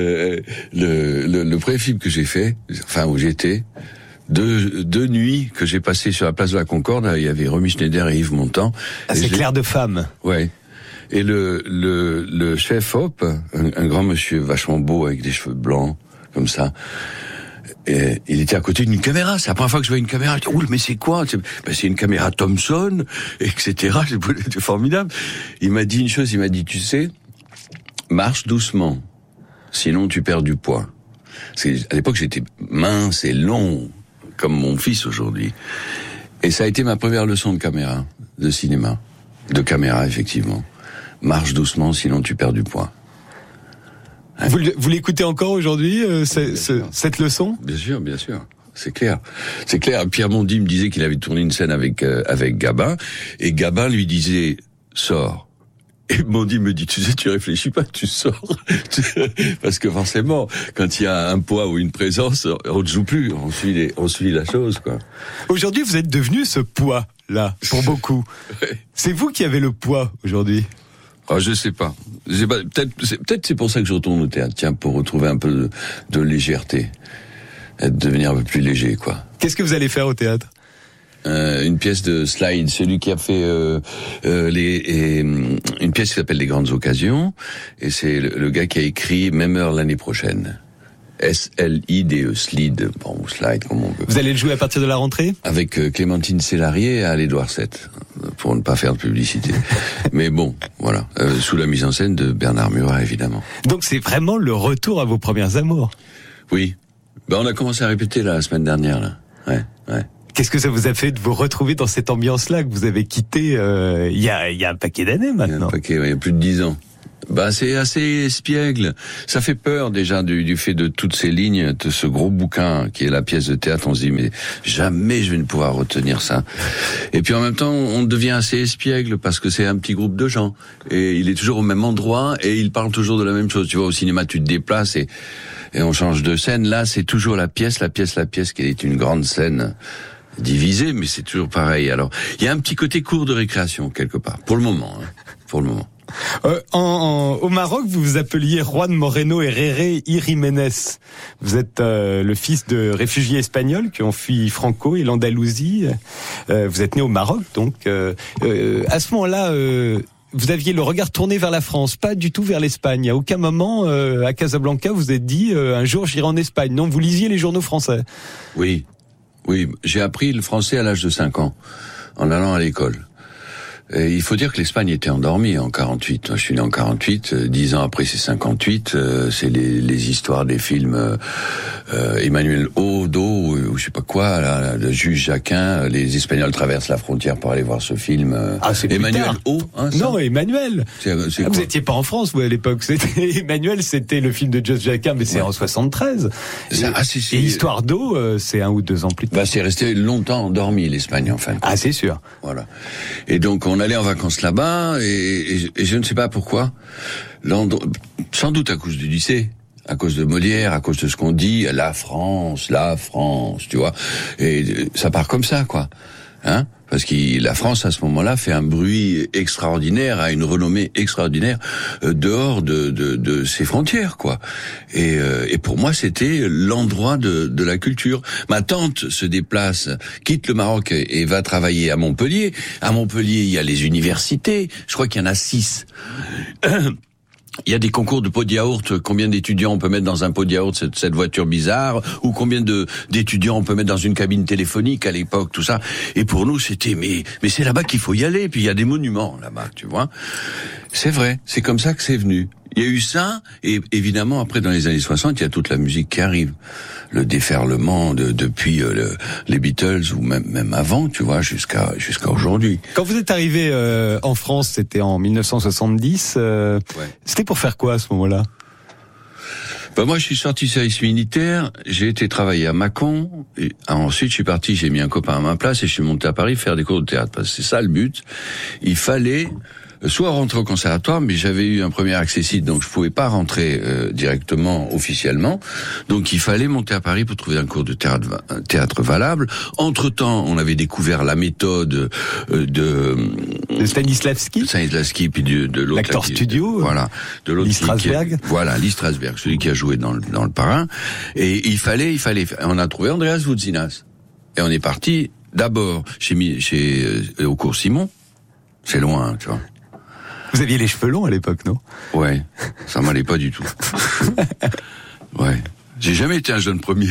le premier film que j'ai fait, enfin où j'étais. Deux nuits que j'ai passées sur la place de la Concorde. Il y avait Romy Schneider et Yves Montand. Ah, c'est Clair de femme. Ouais. Et le chef Hop, un grand monsieur vachement beau avec des cheveux blancs comme ça. Et il était à côté d'une caméra. C'est la première fois que je vois une caméra. Je dis, oula, mais c'est quoi ? C'est une caméra Thomson, etc. C'était formidable. Il m'a dit une chose, tu sais, marche doucement, sinon tu perds du poids. Parce qu'à l'époque, j'étais mince et long, comme mon fils aujourd'hui. Et ça a été ma première leçon de cinéma. De caméra, effectivement. Marche doucement, sinon tu perds du poids. Vous l'écoutez encore aujourd'hui, cette leçon ? Bien sûr. C'est clair. Pierre Mondy me disait qu'il avait tourné une scène avec Gabin, et Gabin lui disait « Sors ». Et Mondy me dit « Tu sais, tu réfléchis pas, tu sors ». Parce que forcément, quand il y a un poids ou une présence, on ne joue plus, on suit la chose, quoi. Aujourd'hui, vous êtes devenu ce poids-là, pour beaucoup. Ouais. C'est vous qui avez le poids, aujourd'hui ? Je sais pas. Peut-être c'est pour ça que je retourne au théâtre, tiens, pour retrouver un peu de légèreté, devenir un peu plus léger, quoi. Qu'est-ce que vous allez faire au théâtre ? Une pièce de Slide, celui qui a fait une pièce qui s'appelle Les Grandes Occasions, et c'est le gars qui a écrit Même heure l'année prochaine. S-L-I-D-E, Slide, bon, ou Slide, comme on veut. Vous allez le jouer à partir de la rentrée ? Avec Clémentine Célarié à l'Édouard VII. pour ne pas faire de publicité. Mais bon, voilà, sous la mise en scène de Bernard Murat, évidemment. Donc c'est vraiment le retour à vos premières amours. Oui. On a commencé à répéter la semaine dernière, là. Ouais. Qu'est-ce que ça vous a fait de vous retrouver dans cette ambiance-là que vous avez quittée il y a un paquet d'années maintenant? Il y a plus de 10 ans. C'est assez espiègle. Ça fait peur déjà du fait de toutes ces lignes, de ce gros bouquin qui est la pièce de théâtre. On se dit mais jamais je vais ne pouvoir retenir ça. Et puis en même temps, on devient assez espiègle parce que c'est un petit groupe de gens et il est toujours au même endroit et il parle toujours de la même chose. Tu vois, au cinéma, tu te déplaces et on change de scène. Là, c'est toujours la pièce qui est une grande scène divisée, mais c'est toujours pareil. Alors, il y a un petit côté cours de récréation quelque part pour le moment. Au Maroc, vous vous appeliez Juan Moreno Herrera y Jiménez. Vous êtes le fils de réfugiés espagnols qui ont fui Franco et l'Andalousie. Vous êtes né au Maroc, donc à ce moment-là, vous aviez le regard tourné vers la France, pas du tout vers l'Espagne. À aucun moment, à Casablanca, vous êtes dit un jour j'irai en Espagne. Non, vous lisiez les journaux français. Oui, j'ai appris le français à l'âge de 5 ans, en allant à l'école. Et il faut dire que l'Espagne était endormie en 48. Moi, je suis né en 48. 10 ans après, c'est 58. C'est les histoires des films Emmanuel Odo ou je sais pas quoi, là, le juge Jacquin. Les Espagnols traversent la frontière pour aller voir ce film. C'est Emmanuel O. Non, Emmanuel. Vous étiez pas en France, vous, à l'époque. Emmanuel, c'était le film de Joseph Jacquin, mais c'est en 73. Et Histoire d'eau, c'est 1 ou 2 ans plus tard. C'est resté longtemps endormi, l'Espagne, en fin de compte. C'est sûr. Voilà. Et donc, on allait en vacances là-bas et je ne sais pas pourquoi, sans doute à cause du lycée, à cause de Molière, à cause de ce qu'on dit, la France, tu vois, et ça part comme ça, quoi, hein, parce que la France à ce moment-là fait un bruit extraordinaire, a une renommée extraordinaire dehors de ses frontières, quoi. Et pour moi, c'était l'endroit de la culture. Ma tante se déplace, quitte le Maroc et va travailler à Montpellier. À Montpellier, il y a les universités. Je crois qu'il y en a 6. Il y a des concours de pots de yaourt, combien d'étudiants on peut mettre dans un pot de yaourt, cette voiture bizarre, ou combien d'étudiants on peut mettre dans une cabine téléphonique à l'époque, tout ça. Et pour nous, c'était, mais c'est là-bas qu'il faut y aller, puis il y a des monuments là-bas, tu vois. C'est vrai, c'est comme ça que c'est venu. Il y a eu ça, et évidemment, après, dans les années 60, il y a toute la musique qui arrive. Le déferlement depuis les Beatles, ou même avant, tu vois, jusqu'à aujourd'hui. Quand vous êtes arrivé en France, c'était en 1970, c'était pour faire quoi à ce moment-là? Moi, je suis sorti du service militaire, j'ai été travailler à Mâcon, et ensuite je suis parti, j'ai mis un copain à ma place, et je suis monté à Paris faire des cours de théâtre, parce que c'est ça le but. Il fallait soit rentrer au conservatoire, mais j'avais eu un premier accessite, donc je pouvais pas rentrer directement, officiellement. Donc il fallait monter à Paris pour trouver un cours de théâtre valable. Entre-temps, on avait découvert la méthode de Stanislavski, puis de l'autre l'acteur studio. Voilà, de l'autre Lee Strasberg. Lee Strasberg, celui qui a joué dans le Parrain. Et il fallait. On a trouvé Andreas Voutsinas. Et on est parti d'abord au cours Simon. C'est loin, tu vois. Vous aviez les cheveux longs à l'époque, non? Ouais, ça m'allait pas du tout. Ouais. J'ai jamais été un jeune premier.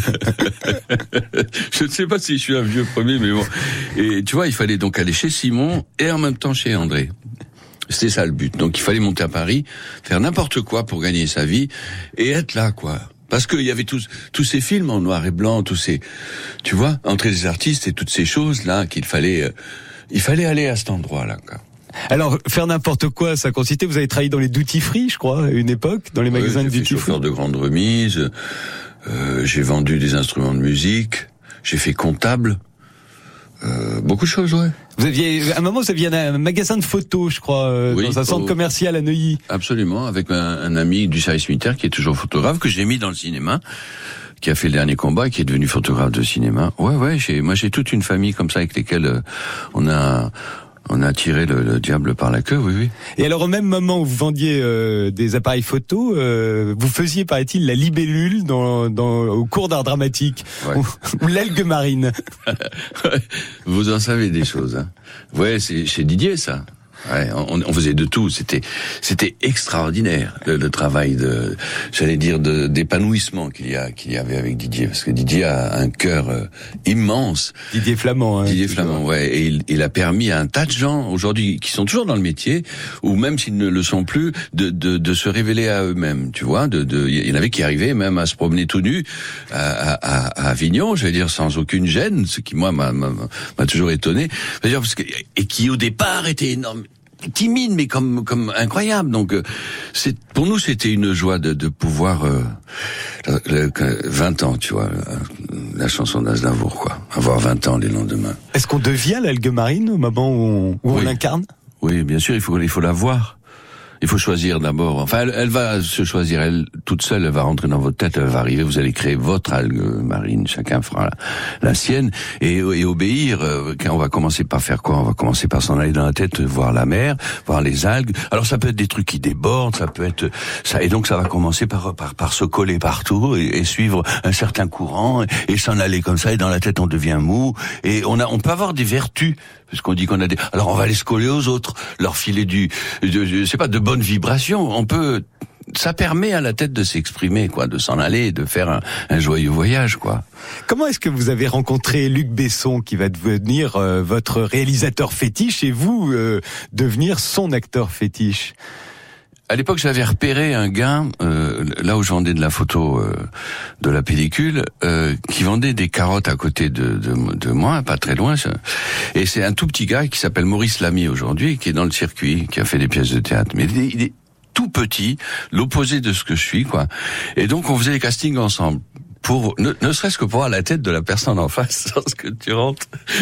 Je ne sais pas si je suis un vieux premier, mais bon. Et tu vois, il fallait donc aller chez Simon et en même temps chez André. C'était ça le but. Donc il fallait monter à Paris, faire n'importe quoi pour gagner sa vie et être là, quoi. Parce qu'il y avait tous ces films en noir et blanc, tu vois, entre les artistes et toutes ces choses-là qu'il fallait, il fallait aller à cet endroit-là, quoi. Alors, faire n'importe quoi, ça consistait, vous avez travaillé dans les duty free, je crois, à une époque, dans les magasins de duty free. J'ai fait chauffeur de grande remise, j'ai vendu des instruments de musique, j'ai fait comptable, beaucoup de choses, ouais. À un moment, vous aviez un magasin de photos, je crois, dans un centre commercial à Neuilly. Absolument, avec un ami du service militaire qui est toujours photographe, que j'ai mis dans le cinéma, qui a fait le dernier combat et qui est devenu photographe de cinéma. Ouais, moi j'ai toute une famille comme ça avec lesquelles on a tiré le diable par la queue, oui. Et alors, au même moment où vous vendiez des appareils photo, vous faisiez, paraît-il, la libellule au cours d'art dramatique, ou l'algue marine. Vous en savez des choses, hein. Ouais, c'est chez Didier, ça. Ouais, on faisait de tout. C'était extraordinaire le travail d'épanouissement qu'il y avait avec Didier, parce que Didier a un cœur immense. Didier Flamand. Didier Flamand, ouais. Et il a permis à un tas de gens aujourd'hui qui sont toujours dans le métier, ou même s'ils ne le sont plus, de se révéler à eux-mêmes. Tu vois, il y en avait qui arrivaient même à se promener tout nus à Avignon, je vais dire sans aucune gêne, ce qui moi m'a toujours étonné. C'est-à-dire et qui au départ était énorme, timide mais comme incroyable. Donc pour nous c'était une joie de pouvoir 20 ans, tu vois, la chanson d'Aznavour, quoi. Avoir 20 ans les lendemains. Est-ce qu'on devient l'algue marine au moment où on l'incarne? Oui, bien sûr, il faut la voir. Il faut choisir d'abord. Enfin, elle va se choisir, elle toute seule, elle va rentrer dans votre tête, elle va arriver, vous allez créer votre algue marine, chacun fera la sienne, et obéir. Quand on va commencer par faire quoi? On va commencer par s'en aller dans la tête, voir la mer, voir les algues. Alors ça peut être des trucs qui débordent, ça peut être ça, et donc ça va commencer par se coller partout et suivre un certain courant et s'en aller comme ça, et dans la tête on devient mou, et on peut avoir des vertus. Parce qu'on dit qu'on a alors on va aller se coller aux autres, leur filer de bonnes vibrations. Ça permet à la tête de s'exprimer, quoi, de s'en aller, de faire un joyeux voyage, quoi. Comment est-ce que vous avez rencontré Luc Besson, qui va devenir votre réalisateur fétiche, et vous devenir son acteur fétiche? À l'époque, j'avais repéré un gars, là où je vendais de la photo, de la pellicule, qui vendait des carottes à côté de moi, pas très loin. Et c'est un tout petit gars qui s'appelle Maurice Lamy aujourd'hui, qui est dans le circuit, qui a fait des pièces de théâtre. Mais il est tout petit, l'opposé de ce que je suis, quoi. Et donc, on faisait des castings ensemble. Pour ne serait-ce que pour avoir la tête de la personne en face lorsque tu rentres.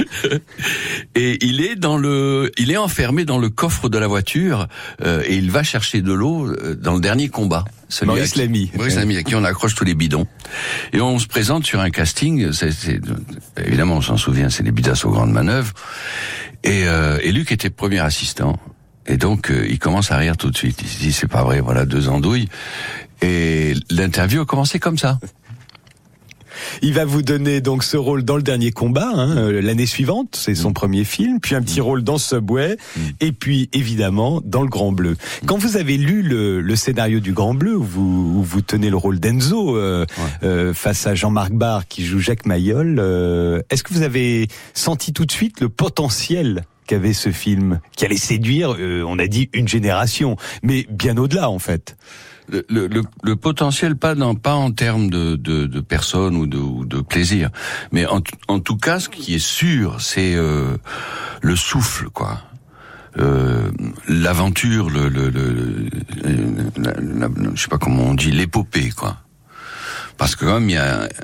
Et il est enfermé dans le coffre de la voiture, et il va chercher de l'eau dans le dernier combat. Maurice Lamy, à qui on accroche tous les bidons. Et on se présente sur un casting, évidemment on s'en souvient, c'est les Bidas aux grandes manœuvres. Et Luc était premier assistant. Et donc il commence à rire tout de suite. Il se dit c'est pas vrai, voilà 2 andouilles. Et l'interview a commencé comme ça. Il va vous donner donc ce rôle dans Le Dernier Combat, l'année suivante, c'est son premier film, puis un petit rôle dans Subway, et puis évidemment dans Le Grand Bleu. Quand vous avez lu le scénario du Grand Bleu, où vous tenez le rôle d'Enzo face à Jean-Marc Barr qui joue Jacques Mayol, est-ce que vous avez senti tout de suite le potentiel qu'avait ce film, qui allait séduire, on a dit, une génération, mais bien au-delà en fait? Le potentiel, pas en termes de personnes ou de plaisir, mais en tout cas, ce qui est sûr, c'est le souffle, quoi. L'aventure, je sais pas comment on dit, l'épopée, quoi. Parce que comme il y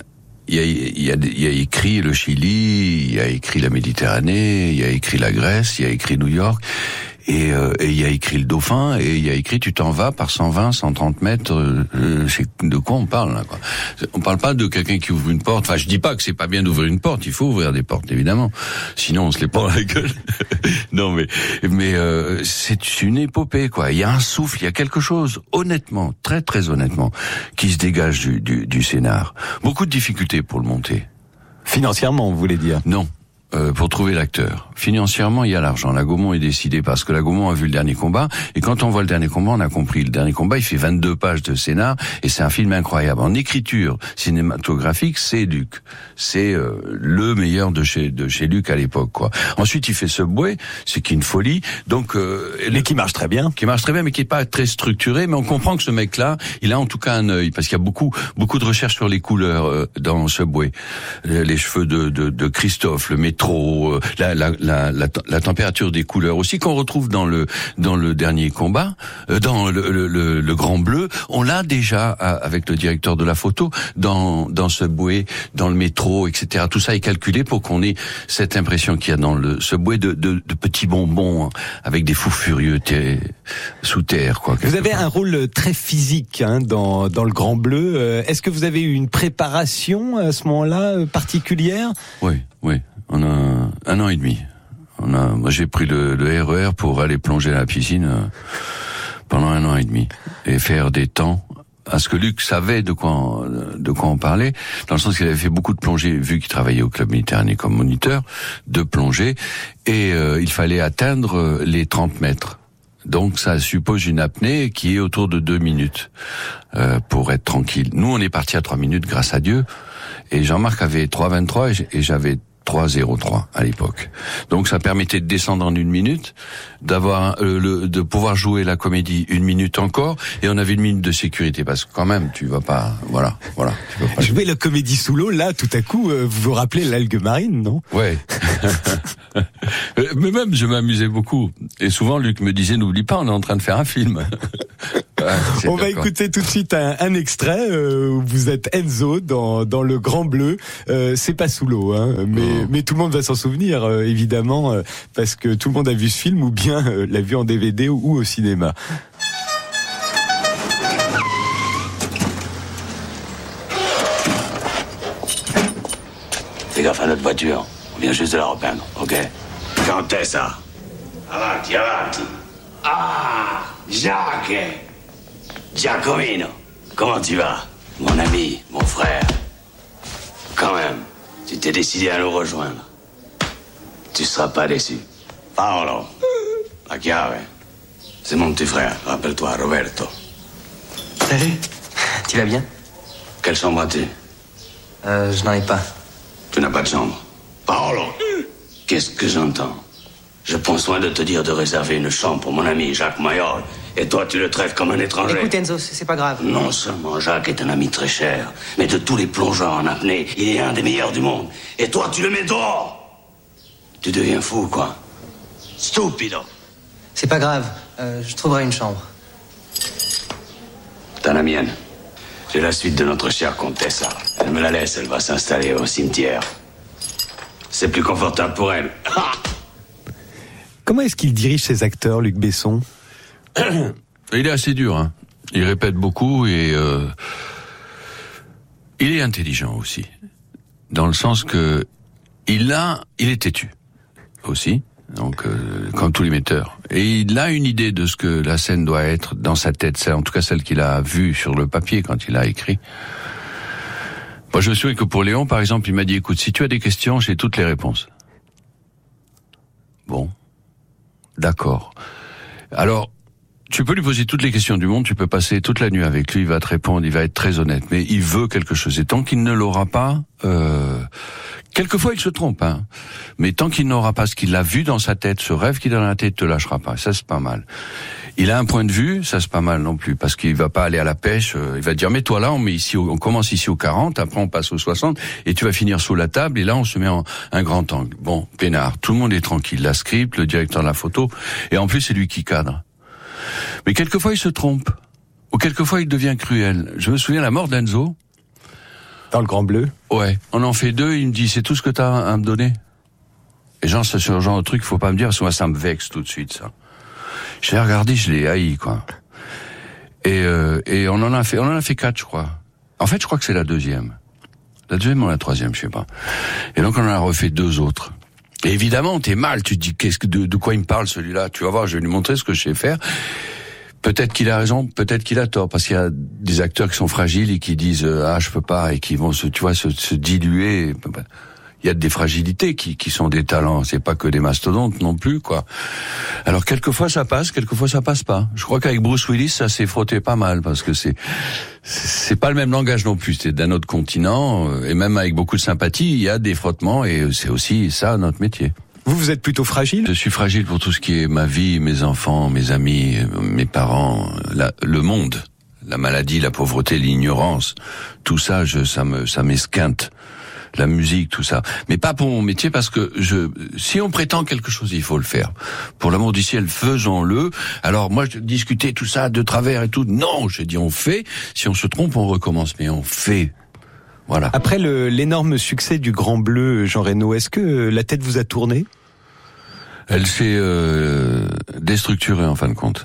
a écrit le Chili, il y a écrit la Méditerranée, il y a écrit la Grèce, il y a écrit New York. Et il y a écrit le Dauphin, et il y a écrit tu t'en vas par 120, 130 mètres. De quoi on parle là, quoi? On parle pas de quelqu'un qui ouvre une porte. Enfin, je dis pas que c'est pas bien d'ouvrir une porte. Il faut ouvrir des portes, évidemment. Sinon, on se les prend à la gueule. Non, mais c'est une épopée, quoi. Il y a un souffle, il y a quelque chose, honnêtement, très très honnêtement, qui se dégage du scénar. Beaucoup de difficultés pour le monter. Financièrement, vous voulez dire? Non. Pour trouver l'acteur. Financièrement, il y a l'argent. La Gaumont est décidée parce que la Gaumont a vu Le Dernier Combat, et quand on voit Le Dernier Combat, on a compris. Le Dernier Combat, il fait 22 pages de scénar, et c'est un film incroyable. En écriture cinématographique, c'est Luc. C'est le meilleur de chez Luc à l'époque, quoi. Ensuite, il fait Subway, c'est qui une folie. Donc mais qui marche très bien. Qui marche très bien, mais qui est pas très structuré, mais on comprend que ce mec-là, il a en tout cas un œil, parce qu'il y a beaucoup de recherches sur les couleurs dans Subway. Les cheveux de Christophe, le métro, la température des couleurs aussi, qu'on retrouve dans le Dernier Combat, dans le Grand Bleu. On l'a déjà avec le directeur de la photo dans Subway, dans le métro, etc. Tout ça est calculé pour qu'on ait cette impression qu'il y a dans le Subway de petits bonbons avec des fous furieux sous terre, quoi. Vous avez un rôle très physique dans le Grand Bleu. Est-ce que vous avez eu une préparation à ce moment-là particulière? Oui. On a 1 an et demi. Moi, j'ai pris le RER pour aller plonger à la piscine pendant 1 an et demi et faire des temps Parce que Luc savait de quoi on parlait, dans le sens qu'il avait fait beaucoup de plongées, vu qu'il travaillait au Club Méditerranée comme moniteur, de plongée, et il fallait atteindre les 30 mètres. Donc ça suppose une apnée qui est autour de 2 minutes pour être tranquille. Nous, on est parti à 3 minutes, grâce à Dieu, et Jean-Marc avait 3,23 et j'avais 3,03 à l'époque. Donc ça permettait de descendre en 1 minute, d'avoir de pouvoir jouer la comédie 1 minute encore, et on avait 1 minute de sécurité, parce que quand même tu vas pas, voilà. Tu vas pas jouer la comédie sous l'eau, là, tout à coup, vous vous rappelez l'algue marine, non? Ouais. Mais même, je m'amusais beaucoup. Et souvent, Luc me disait, n'oublie pas, on est en train de faire un film. On va écouter tout de suite un extrait où vous êtes Enzo dans Le Grand Bleu. C'est pas sous l'eau, hein, mais tout le monde va s'en souvenir, évidemment, parce que tout le monde a vu ce film ou bien l'a vu en DVD ou au cinéma. Fais gaffe à notre voiture. On vient juste de la repeindre, ok? Quand est ça? Avanti. Ah, Jacques! Giacomino, comment tu vas? Mon ami, mon frère. Quand même, tu t'es décidé à nous rejoindre. Tu seras pas déçu. Paolo, la chiave. C'est mon petit frère, rappelle-toi, Roberto. Salut, tu vas bien? Quelle chambre as-tu? Je n'en ai pas. Tu n'as pas de chambre? Paolo, qu'est-ce que j'entends? Je prends soin de te dire de réserver une chambre pour mon ami Jacques Mayol. Et toi, tu le traites comme un étranger. Écoute, Enzo, c'est pas grave. Non seulement Jacques est un ami très cher, mais de tous les plongeurs en apnée, il est un des meilleurs du monde. Et toi, tu le mets dehors. Tu deviens fou, quoi. Stupido. C'est pas grave. Je trouverai une chambre. T'as la mienne. J'ai la suite de notre chère comtesse. Elle me la laisse, elle va s'installer au cimetière. C'est plus confortable pour elle. Comment est-ce qu'il dirige ses acteurs, Luc Besson? Il est assez dur, hein. Il répète beaucoup et il est intelligent aussi, dans le sens que il est têtu aussi, donc comme tous les metteurs. Et il a une idée de ce que la scène doit être dans sa tête, c'est en tout cas celle qu'il a vue sur le papier quand il a écrit. Moi, je me souviens que pour Léon, par exemple, il m'a dit, écoute, si tu as des questions, j'ai toutes les réponses. Bon, d'accord. Alors, tu peux lui poser toutes les questions du monde, tu peux passer toute la nuit avec lui, il va te répondre, il va être très honnête, mais il veut quelque chose. Et tant qu'il ne l'aura pas, quelquefois il se trompe, hein. Mais tant qu'il n'aura pas ce qu'il a vu dans sa tête, ce rêve qu'il a dans la tête, te lâchera pas. Ça, c'est pas mal. Il a un point de vue, ça c'est pas mal non plus, parce qu'il va pas aller à la pêche, il va dire, mets-toi là, on commence ici au 40, après on passe au 60, et tu vas finir sous la table, et là on se met en un grand angle. Bon, peinard, tout le monde est tranquille, la script, le directeur de la photo, et en plus c'est lui qui cadre. Mais quelquefois il se trompe, ou quelquefois il devient cruel. Je me souviens la mort d'Enzo. Dans Le Grand Bleu? Ouais. On en fait 2, il me dit, c'est tout ce que t'as à me donner? Et genre, c'est ce genre de truc, faut pas me dire, parce que moi ça me vexe tout de suite, ça. Je l'ai regardé, je l'ai haï, quoi. Et on en a fait 4, je crois. En fait, je crois que c'est la deuxième. La deuxième ou la troisième, je sais pas. Et donc on en a refait 2 autres. Et évidemment, t'es mal, tu te dis, de quoi il me parle, celui-là? Tu vas voir, je vais lui montrer ce que je sais faire. Peut-être qu'il a raison, peut-être qu'il a tort, parce qu'il y a des acteurs qui sont fragiles et qui disent, je peux pas, et qui vont se diluer. Il y a des fragilités qui sont des talents, c'est pas que des mastodontes non plus, quoi. Alors quelquefois ça passe, quelquefois ça passe pas. Je crois qu'avec Bruce Willis ça s'est frotté pas mal, parce que c'est pas le même langage non plus, c'est d'un autre continent, et même avec beaucoup de sympathie, il y a des frottements, et c'est aussi ça notre métier. Vous êtes plutôt fragile? Je suis fragile pour tout ce qui est ma vie, mes enfants, mes amis, mes parents, le monde, la maladie, la pauvreté, l'ignorance, tout ça, ça m'esquinte. La musique, tout ça. Mais pas pour mon métier, parce que si on prétend quelque chose, il faut le faire. Pour l'amour du ciel, faisons-le. Alors moi, je discutais tout ça de travers et tout. Non, je dis on fait. Si on se trompe, on recommence. Mais on fait. Voilà. Après l'énorme succès du Grand Bleu, Jean Reno, est-ce que la tête vous a tourné? Elle s'est déstructurée en fin de compte.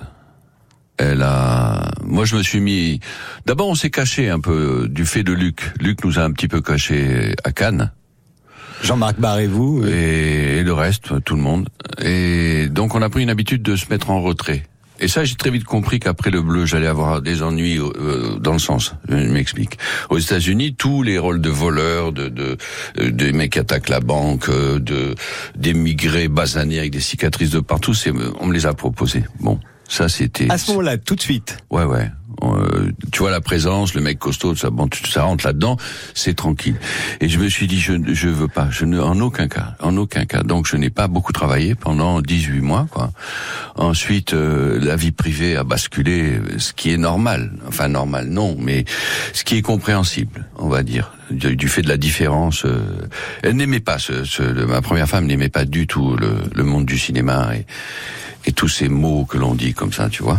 Moi je me suis mis, d'abord on s'est caché un peu du fait de Luc. Luc nous a un petit peu caché à Cannes. Jean-Marc Barr et vous? Et le reste, tout le monde. Et donc on a pris une habitude de se mettre en retrait. Et ça, j'ai très vite compris qu'après le bleu, j'allais avoir des ennuis dans le sens. Je m'explique. Aux États-Unis, tous les rôles de voleurs, de mecs qui attaquent la banque, d'émigrés basanés avec des cicatrices de partout, on me les a proposés. Bon, ça c'était. À ce moment-là, tout de suite. Ouais. Tu vois la présence, le mec costaud, ça rentre là-dedans, c'est tranquille. Et je me suis dit, je veux pas, en aucun cas. Donc je n'ai pas beaucoup travaillé pendant 18 mois, quoi. Ensuite, la vie privée a basculé, ce qui est normal. Enfin normal, non, mais ce qui est compréhensible, on va dire, du fait de la différence. Elle n'aimait pas ma première femme n'aimait pas du tout le monde du cinéma et tous ces mots que l'on dit comme ça, tu vois.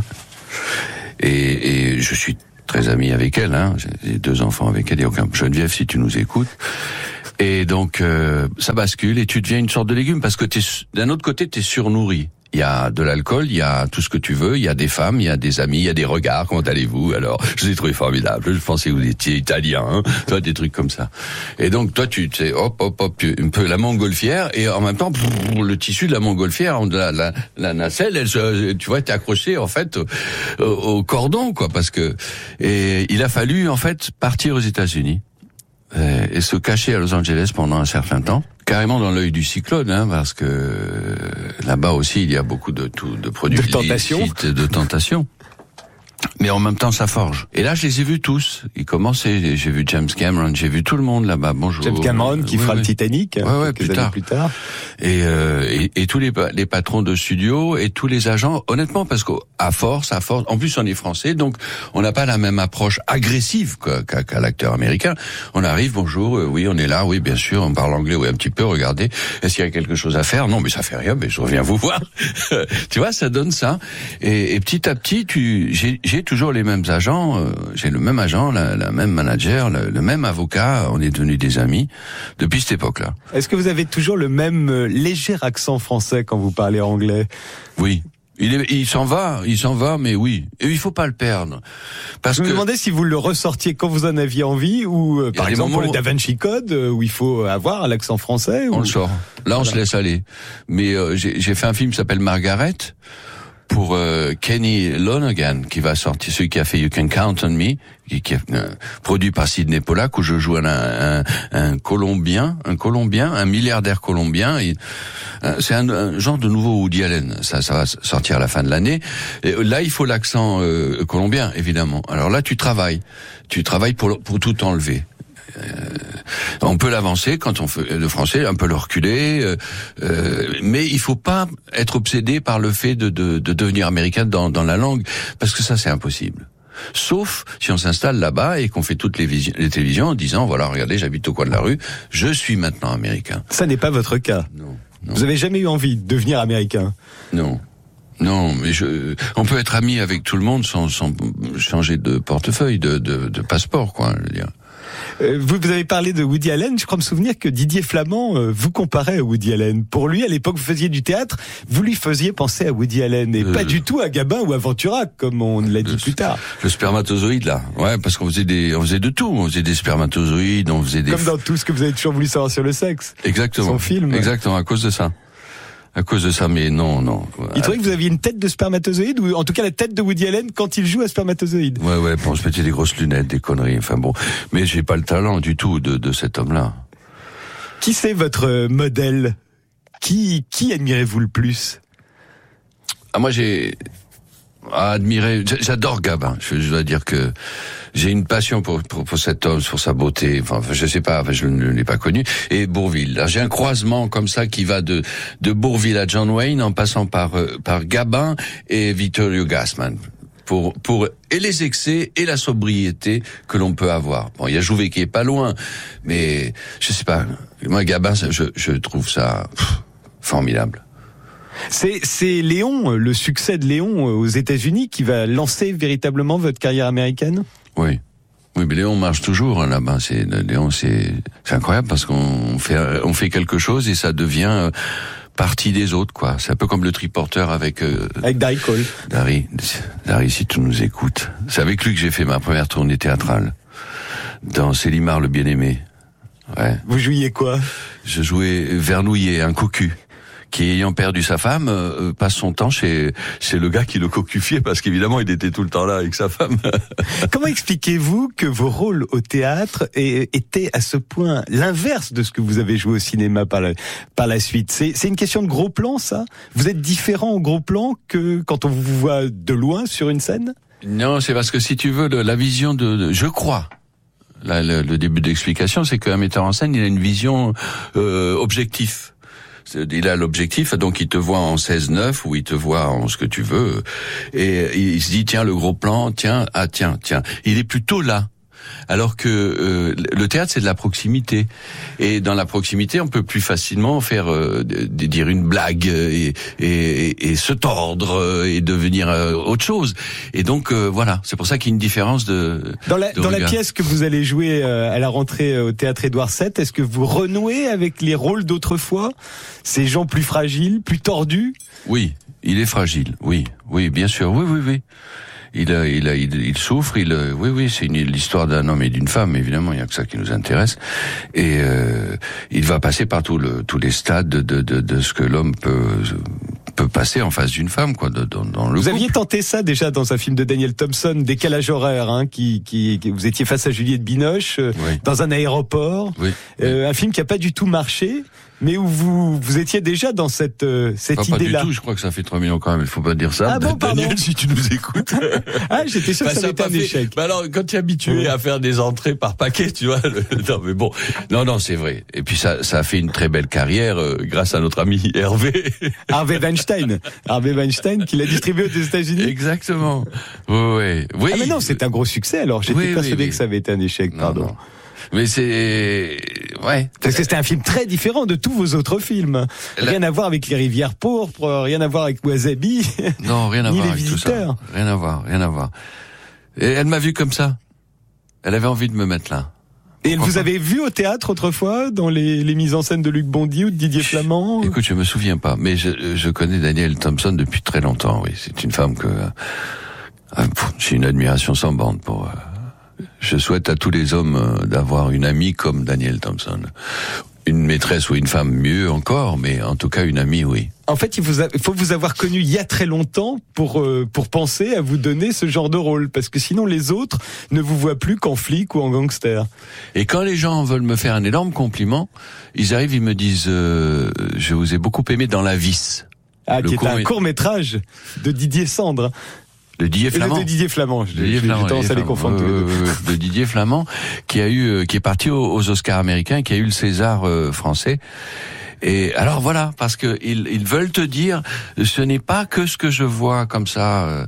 Et je suis très ami avec elle, hein. J'ai 2 enfants avec elle, Geneviève, si tu nous écoutes. Et donc, ça bascule et tu deviens une sorte de légume parce que d'un autre côté, t'es surnourri. Il y a de l'alcool, il y a tout ce que tu veux, il y a des femmes, il y a des amis, il y a des regards, comment allez-vous? Alors, je vous ai trouvé formidable, je pensais que vous étiez italien, hein, toi, des trucs comme ça. Et donc, toi, tu sais, hop, un peu la montgolfière, et en même temps, le tissu de la montgolfière, la nacelle, tu vois, t'es accroché, en fait, au cordon, quoi, parce que, et il a fallu, en fait, partir aux États-Unis. Et se cacher à Los Angeles pendant un certain temps, carrément dans l'œil du cyclone, hein, parce que là-bas aussi il y a beaucoup de produits de tentation. Mais en même temps, ça forge. Et là, je les ai vus tous. Ils commençaient. J'ai vu James Cameron, j'ai vu tout le monde là-bas. Bonjour. James Cameron qui fera le Titanic. Ouais, plus tard. Et tous les patrons de studio et tous les agents. Honnêtement, parce qu'à force. En plus, on est français, donc on n'a pas la même approche agressive qu'à l'acteur américain. On arrive, bonjour, oui, on est là, oui, bien sûr, on parle anglais, oui, un petit peu. Regardez, est-ce qu'il y a quelque chose à faire? Non, mais ça fait rien. Mais je reviens vous voir. Tu vois, ça donne ça. Et petit à petit, j'ai toujours les mêmes agents, j'ai le même agent, la même manager, le même avocat, on est devenus des amis depuis cette époque-là. Est-ce que vous avez toujours le même léger accent français quand vous parlez anglais? Oui. Il s'en va, mais oui. Et il faut pas le perdre. Je me demandais si vous le ressortiez quand vous en aviez envie, ou par exemple pour le Da Vinci Code, où il faut avoir l'accent français. On le sort. Là, on se laisse aller. Mais j'ai fait un film qui s'appelle Margaret, pour Kenny Lonergan, qui va sortir, celui qui a fait You Can Count on Me, qui est produit par Sidney Pollack, où je joue un Colombien, un milliardaire colombien. C'est un genre de nouveau Woody Allen. Ça va sortir à la fin de l'année. Et là, il faut l'accent colombien, évidemment. Alors là, tu travailles pour tout enlever. On peut l'avancer quand on fait le français, un peu le reculer, mais il faut pas être obsédé par le fait de devenir américain dans la langue, parce que ça c'est impossible. Sauf si on s'installe là-bas et qu'on fait toutes les télévisions en disant voilà, regardez, j'habite au coin de la rue, je suis maintenant américain. Ça n'est pas votre cas. Non. Vous avez jamais eu envie de devenir américain? Non, mais on peut être ami avec tout le monde sans changer de portefeuille, de passeport, quoi, je veux dire. Vous avez parlé de Woody Allen. Je crois me souvenir que Didier Flamand vous comparait à Woody Allen. Pour lui, à l'époque, vous faisiez du théâtre, vous lui faisiez penser à Woody Allen et pas du tout à Gabin ou à Ventura, comme on l'a dit plus tard. Le spermatozoïde, là. Ouais, parce qu'on faisait de tout. On faisait des spermatozoïdes, on faisait des... Comme dans tout ce que vous avez toujours voulu savoir sur le sexe. Exactement. Son film. Exactement, à cause de ça. Mais non. Il trouvait que vous aviez une tête de spermatozoïde, ou en tout cas la tête de Woody Allen quand il joue à spermatozoïde. Ouais, on se mettait des grosses lunettes, des conneries, enfin bon. Mais j'ai pas le talent du tout de cet homme-là. Qui c'est votre modèle? Qui admirez-vous le plus? Moi j'ai admiré, j'adore Gabin. Je dois dire que j'ai une passion pour cet homme, pour sa beauté. Enfin, je sais pas, je ne l'ai pas connu. Et Bourvil. Là, j'ai un croisement comme ça qui va de Bourvil à John Wayne en passant par Gabin et Vittorio Gassman. Pour et les excès et la sobriété que l'on peut avoir. Bon, il y a Jouvet qui est pas loin, mais je sais pas. Moi, Gabin, je trouve ça formidable. C'est Léon, le succès de Léon aux États-Unis qui va lancer véritablement votre carrière américaine? Oui, mais Léon marche toujours hein, là-bas. Léon, c'est incroyable parce qu'on fait quelque chose et ça devient partie des autres, quoi. C'est un peu comme le triporteur avec Darry Cole. Darry, si tu nous écoutes, c'est avec lui que j'ai fait ma première tournée théâtrale dans Célimare le Bien-Aimé. Ouais. Vous jouiez quoi? Je jouais Vernouillet, un cocu qui ayant perdu sa femme passe son temps chez le gars qui le cocufiait parce qu'évidemment il était tout le temps là avec sa femme. Comment expliquez-vous que vos rôles au théâtre étaient à ce point l'inverse de ce que vous avez joué au cinéma par la suite? C'est une question de gros plan, ça? Vous êtes différent au gros plan que quand on vous voit de loin sur une scène? Non, c'est parce que si tu veux la vision je crois. Là, le début de l'explication, c'est qu'un metteur en scène, il a une vision objective. Il a l'objectif, donc il te voit en 16-9 ou il te voit en ce que tu veux, et il se dit tiens le gros plan, tiens. Il est plutôt là. Alors que le théâtre c'est de la proximité, et dans la proximité on peut plus facilement faire dire une blague et se tordre et devenir autre chose. Et donc voilà, c'est pour ça qu'il y a une différence dans la pièce que vous allez jouer à la rentrée au théâtre Édouard VII. Est-ce que vous renouez avec les rôles d'autrefois, ces gens plus fragiles, plus tordus? Oui, il est fragile. Oui, bien sûr. Oui. Il souffre, oui, c'est l'histoire d'un homme et d'une femme, évidemment, il y a que ça qui nous intéresse, et il va passer par tous les stades de ce que l'homme peut passer en face d'une femme, quoi, dans le Vous aviez tenté ça déjà dans un film de Daniel Thompson, Décalage horaire, qui vous étiez face à Juliette Binoche, dans un aéroport, un film qui a pas du tout marché, mais où vous étiez déjà dans cette idée-là. Pas du tout, je crois que ça fait 3 millions quand même, il faut pas dire ça. Ah bon, Daniel, si tu nous écoutes. Ah, j'étais sûr que ça avait été un échec. Alors, quand tu es habitué à faire des entrées par paquet, tu vois, non, mais bon. Non, c'est vrai. Et puis ça a fait une très belle carrière, grâce à notre ami Hervé. Harvey Weinstein, qui l'a distribué aux États-Unis. Exactement. Oui. Ah, mais non, c'est un gros succès, alors. J'étais persuadé que ça avait été un échec, pardon. Non. Mais c'est... Ouais. Parce que c'était un film très différent de tous vos autres films. Rien à voir avec Les Rivières Pourpres, rien à voir avec Wasabi. Non, rien à voir avec tout ça. Rien à voir. Et elle m'a vu comme ça. Elle avait envie de me mettre là. Et vous avez vu au théâtre autrefois, dans les mises en scène de Luc Bondy ou de Didier Flamand? Écoute, je me souviens pas, mais je connais Daniel Thompson depuis très longtemps, oui. C'est une femme que... j'ai une admiration sans bande pour... Je souhaite à tous les hommes d'avoir une amie comme Daniel Thompson. Une maîtresse ou une femme, mieux encore, mais en tout cas une amie, oui. En fait, il faut vous avoir connu il y a très longtemps pour penser à vous donner ce genre de rôle, parce que sinon les autres ne vous voient plus qu'en flic ou en gangster. Et quand les gens veulent me faire un énorme compliment, ils arrivent, ils me disent je vous ai beaucoup aimé dans La Vis. Ah, qui est un court-métrage de Didier Sandre. De Didier Flamand. J'ai tendance à les confondre tous les deux. De Didier Flamand, qui est parti aux Oscars américains, qui a eu le César français. Et alors voilà, parce que ils veulent te dire, ce n'est pas que ce que je vois comme ça.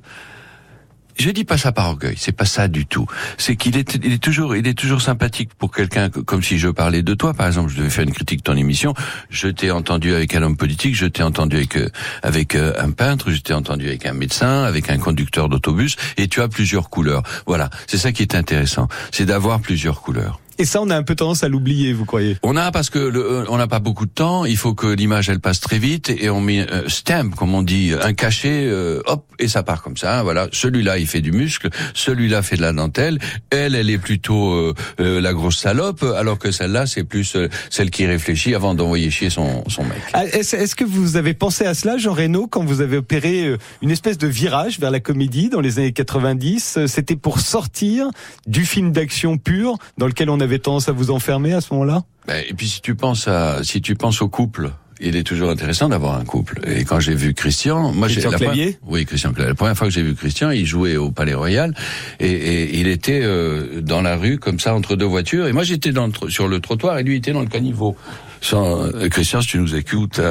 Je dis pas ça par orgueil, c'est pas ça du tout. C'est qu'il est toujours sympathique pour quelqu'un, comme si je parlais de toi, par exemple, je devais faire une critique de ton émission, je t'ai entendu avec un homme politique, je t'ai entendu avec un peintre, je t'ai entendu avec un médecin, avec un conducteur d'autobus, et tu as plusieurs couleurs. Voilà, c'est ça qui est intéressant, c'est d'avoir plusieurs couleurs. Et ça, on a un peu tendance à l'oublier, vous croyez? On a, parce que on n'a pas beaucoup de temps, il faut que l'image, elle passe très vite, et on met stamp, comme on dit, un cachet, hop, et ça part comme ça, voilà. Celui-là, il fait du muscle, celui-là fait de la dentelle, elle est plutôt la grosse salope, alors que celle-là, c'est plus celle qui réfléchit avant d'envoyer chier son mec. Ah, est-ce que vous avez pensé à cela, Jean Reno, quand vous avez opéré une espèce de virage vers la comédie dans les années 90? C'était pour sortir du film d'action pur, dans lequel on avait tendance à vous enfermer à ce moment-là? Et puis si tu penses au couple, il est toujours intéressant d'avoir un couple. Et quand j'ai vu Christian, Christian Clavier? Oui, Christian Clavier. La première fois que j'ai vu Christian, il jouait au Palais Royal et il était dans la rue comme ça entre deux voitures, et moi j'étais sur le trottoir et lui était dans le caniveau. Christian, si tu nous écoutes,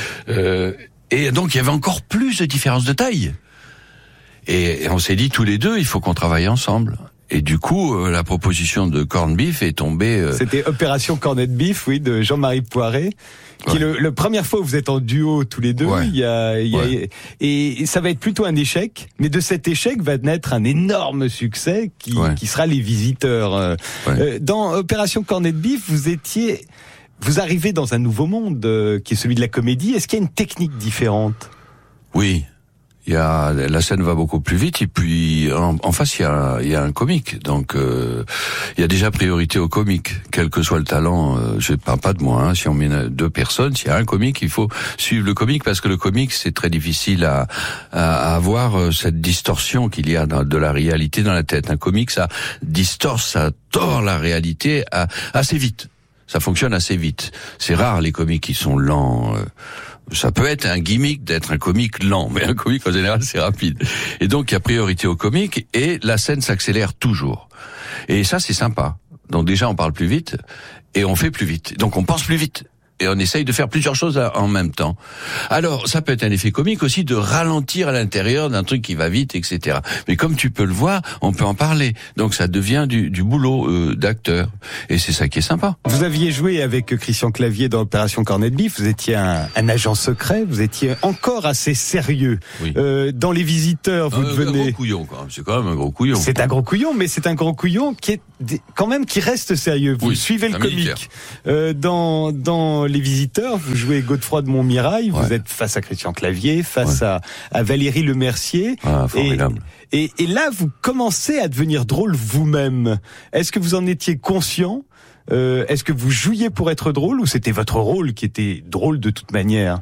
et donc il y avait encore plus de différence de taille. Et on s'est dit tous les deux, il faut qu'on travaille ensemble. Et du coup, la proposition de Corned Beef est tombée... C'était Opération Corned Beef, oui, de Jean-Marie Poiret, qui est la première fois où vous êtes en duo tous les deux. Et ça va être plutôt un échec, mais de cet échec va naître un énorme succès qui sera Les Visiteurs. Dans Opération Corned Beef, vous arrivez dans un nouveau monde qui est celui de la comédie. Est-ce qu'il y a une technique différente? Oui. La scène va beaucoup plus vite et puis en face il y a un comique, donc il y a déjà priorité au comique, quel que soit le talent. Je parle pas de moi, si on met 2 personnes, s'il y a un comique, il faut suivre le comique parce que le comique c'est très difficile à avoir cette distorsion qu'il y a de la réalité dans la tête. Un comique ça tord la réalité assez vite. Ça fonctionne assez vite. C'est rare les comiques qui sont lents. Ça peut être un gimmick d'être un comique lent, mais un comique en général c'est rapide. Et donc il y a priorité au comique et la scène s'accélère toujours. Et ça c'est sympa. Donc déjà on parle plus vite et on fait plus vite. Donc on pense plus vite. Et on essaye de faire plusieurs choses en même temps. Alors, ça peut être un effet comique aussi de ralentir à l'intérieur d'un truc qui va vite, etc. Mais comme tu peux le voir, on peut en parler. Donc ça devient du boulot d'acteur. Et c'est ça qui est sympa. Vous aviez joué avec Christian Clavier dans Opération Corned Beef. Vous étiez un agent secret. Vous étiez encore assez sérieux. Oui. Dans Les Visiteurs, vous devenez... Un gros couillon, quand même. C'est quand même un gros couillon. C'est un gros couillon, mais c'est un gros couillon qui est quand même qui reste sérieux. Vous suivez le comique. Dans Les Visiteurs, vous jouez Godefroy de Montmirail, vous êtes face à Christian Clavier, face à Valérie Lemercier. Ah, formidable. Et là, vous commencez à devenir drôle vous-même. Est-ce que vous en étiez conscient ? Est-ce que vous jouiez pour être drôle ou c'était votre rôle qui était drôle de toute manière ?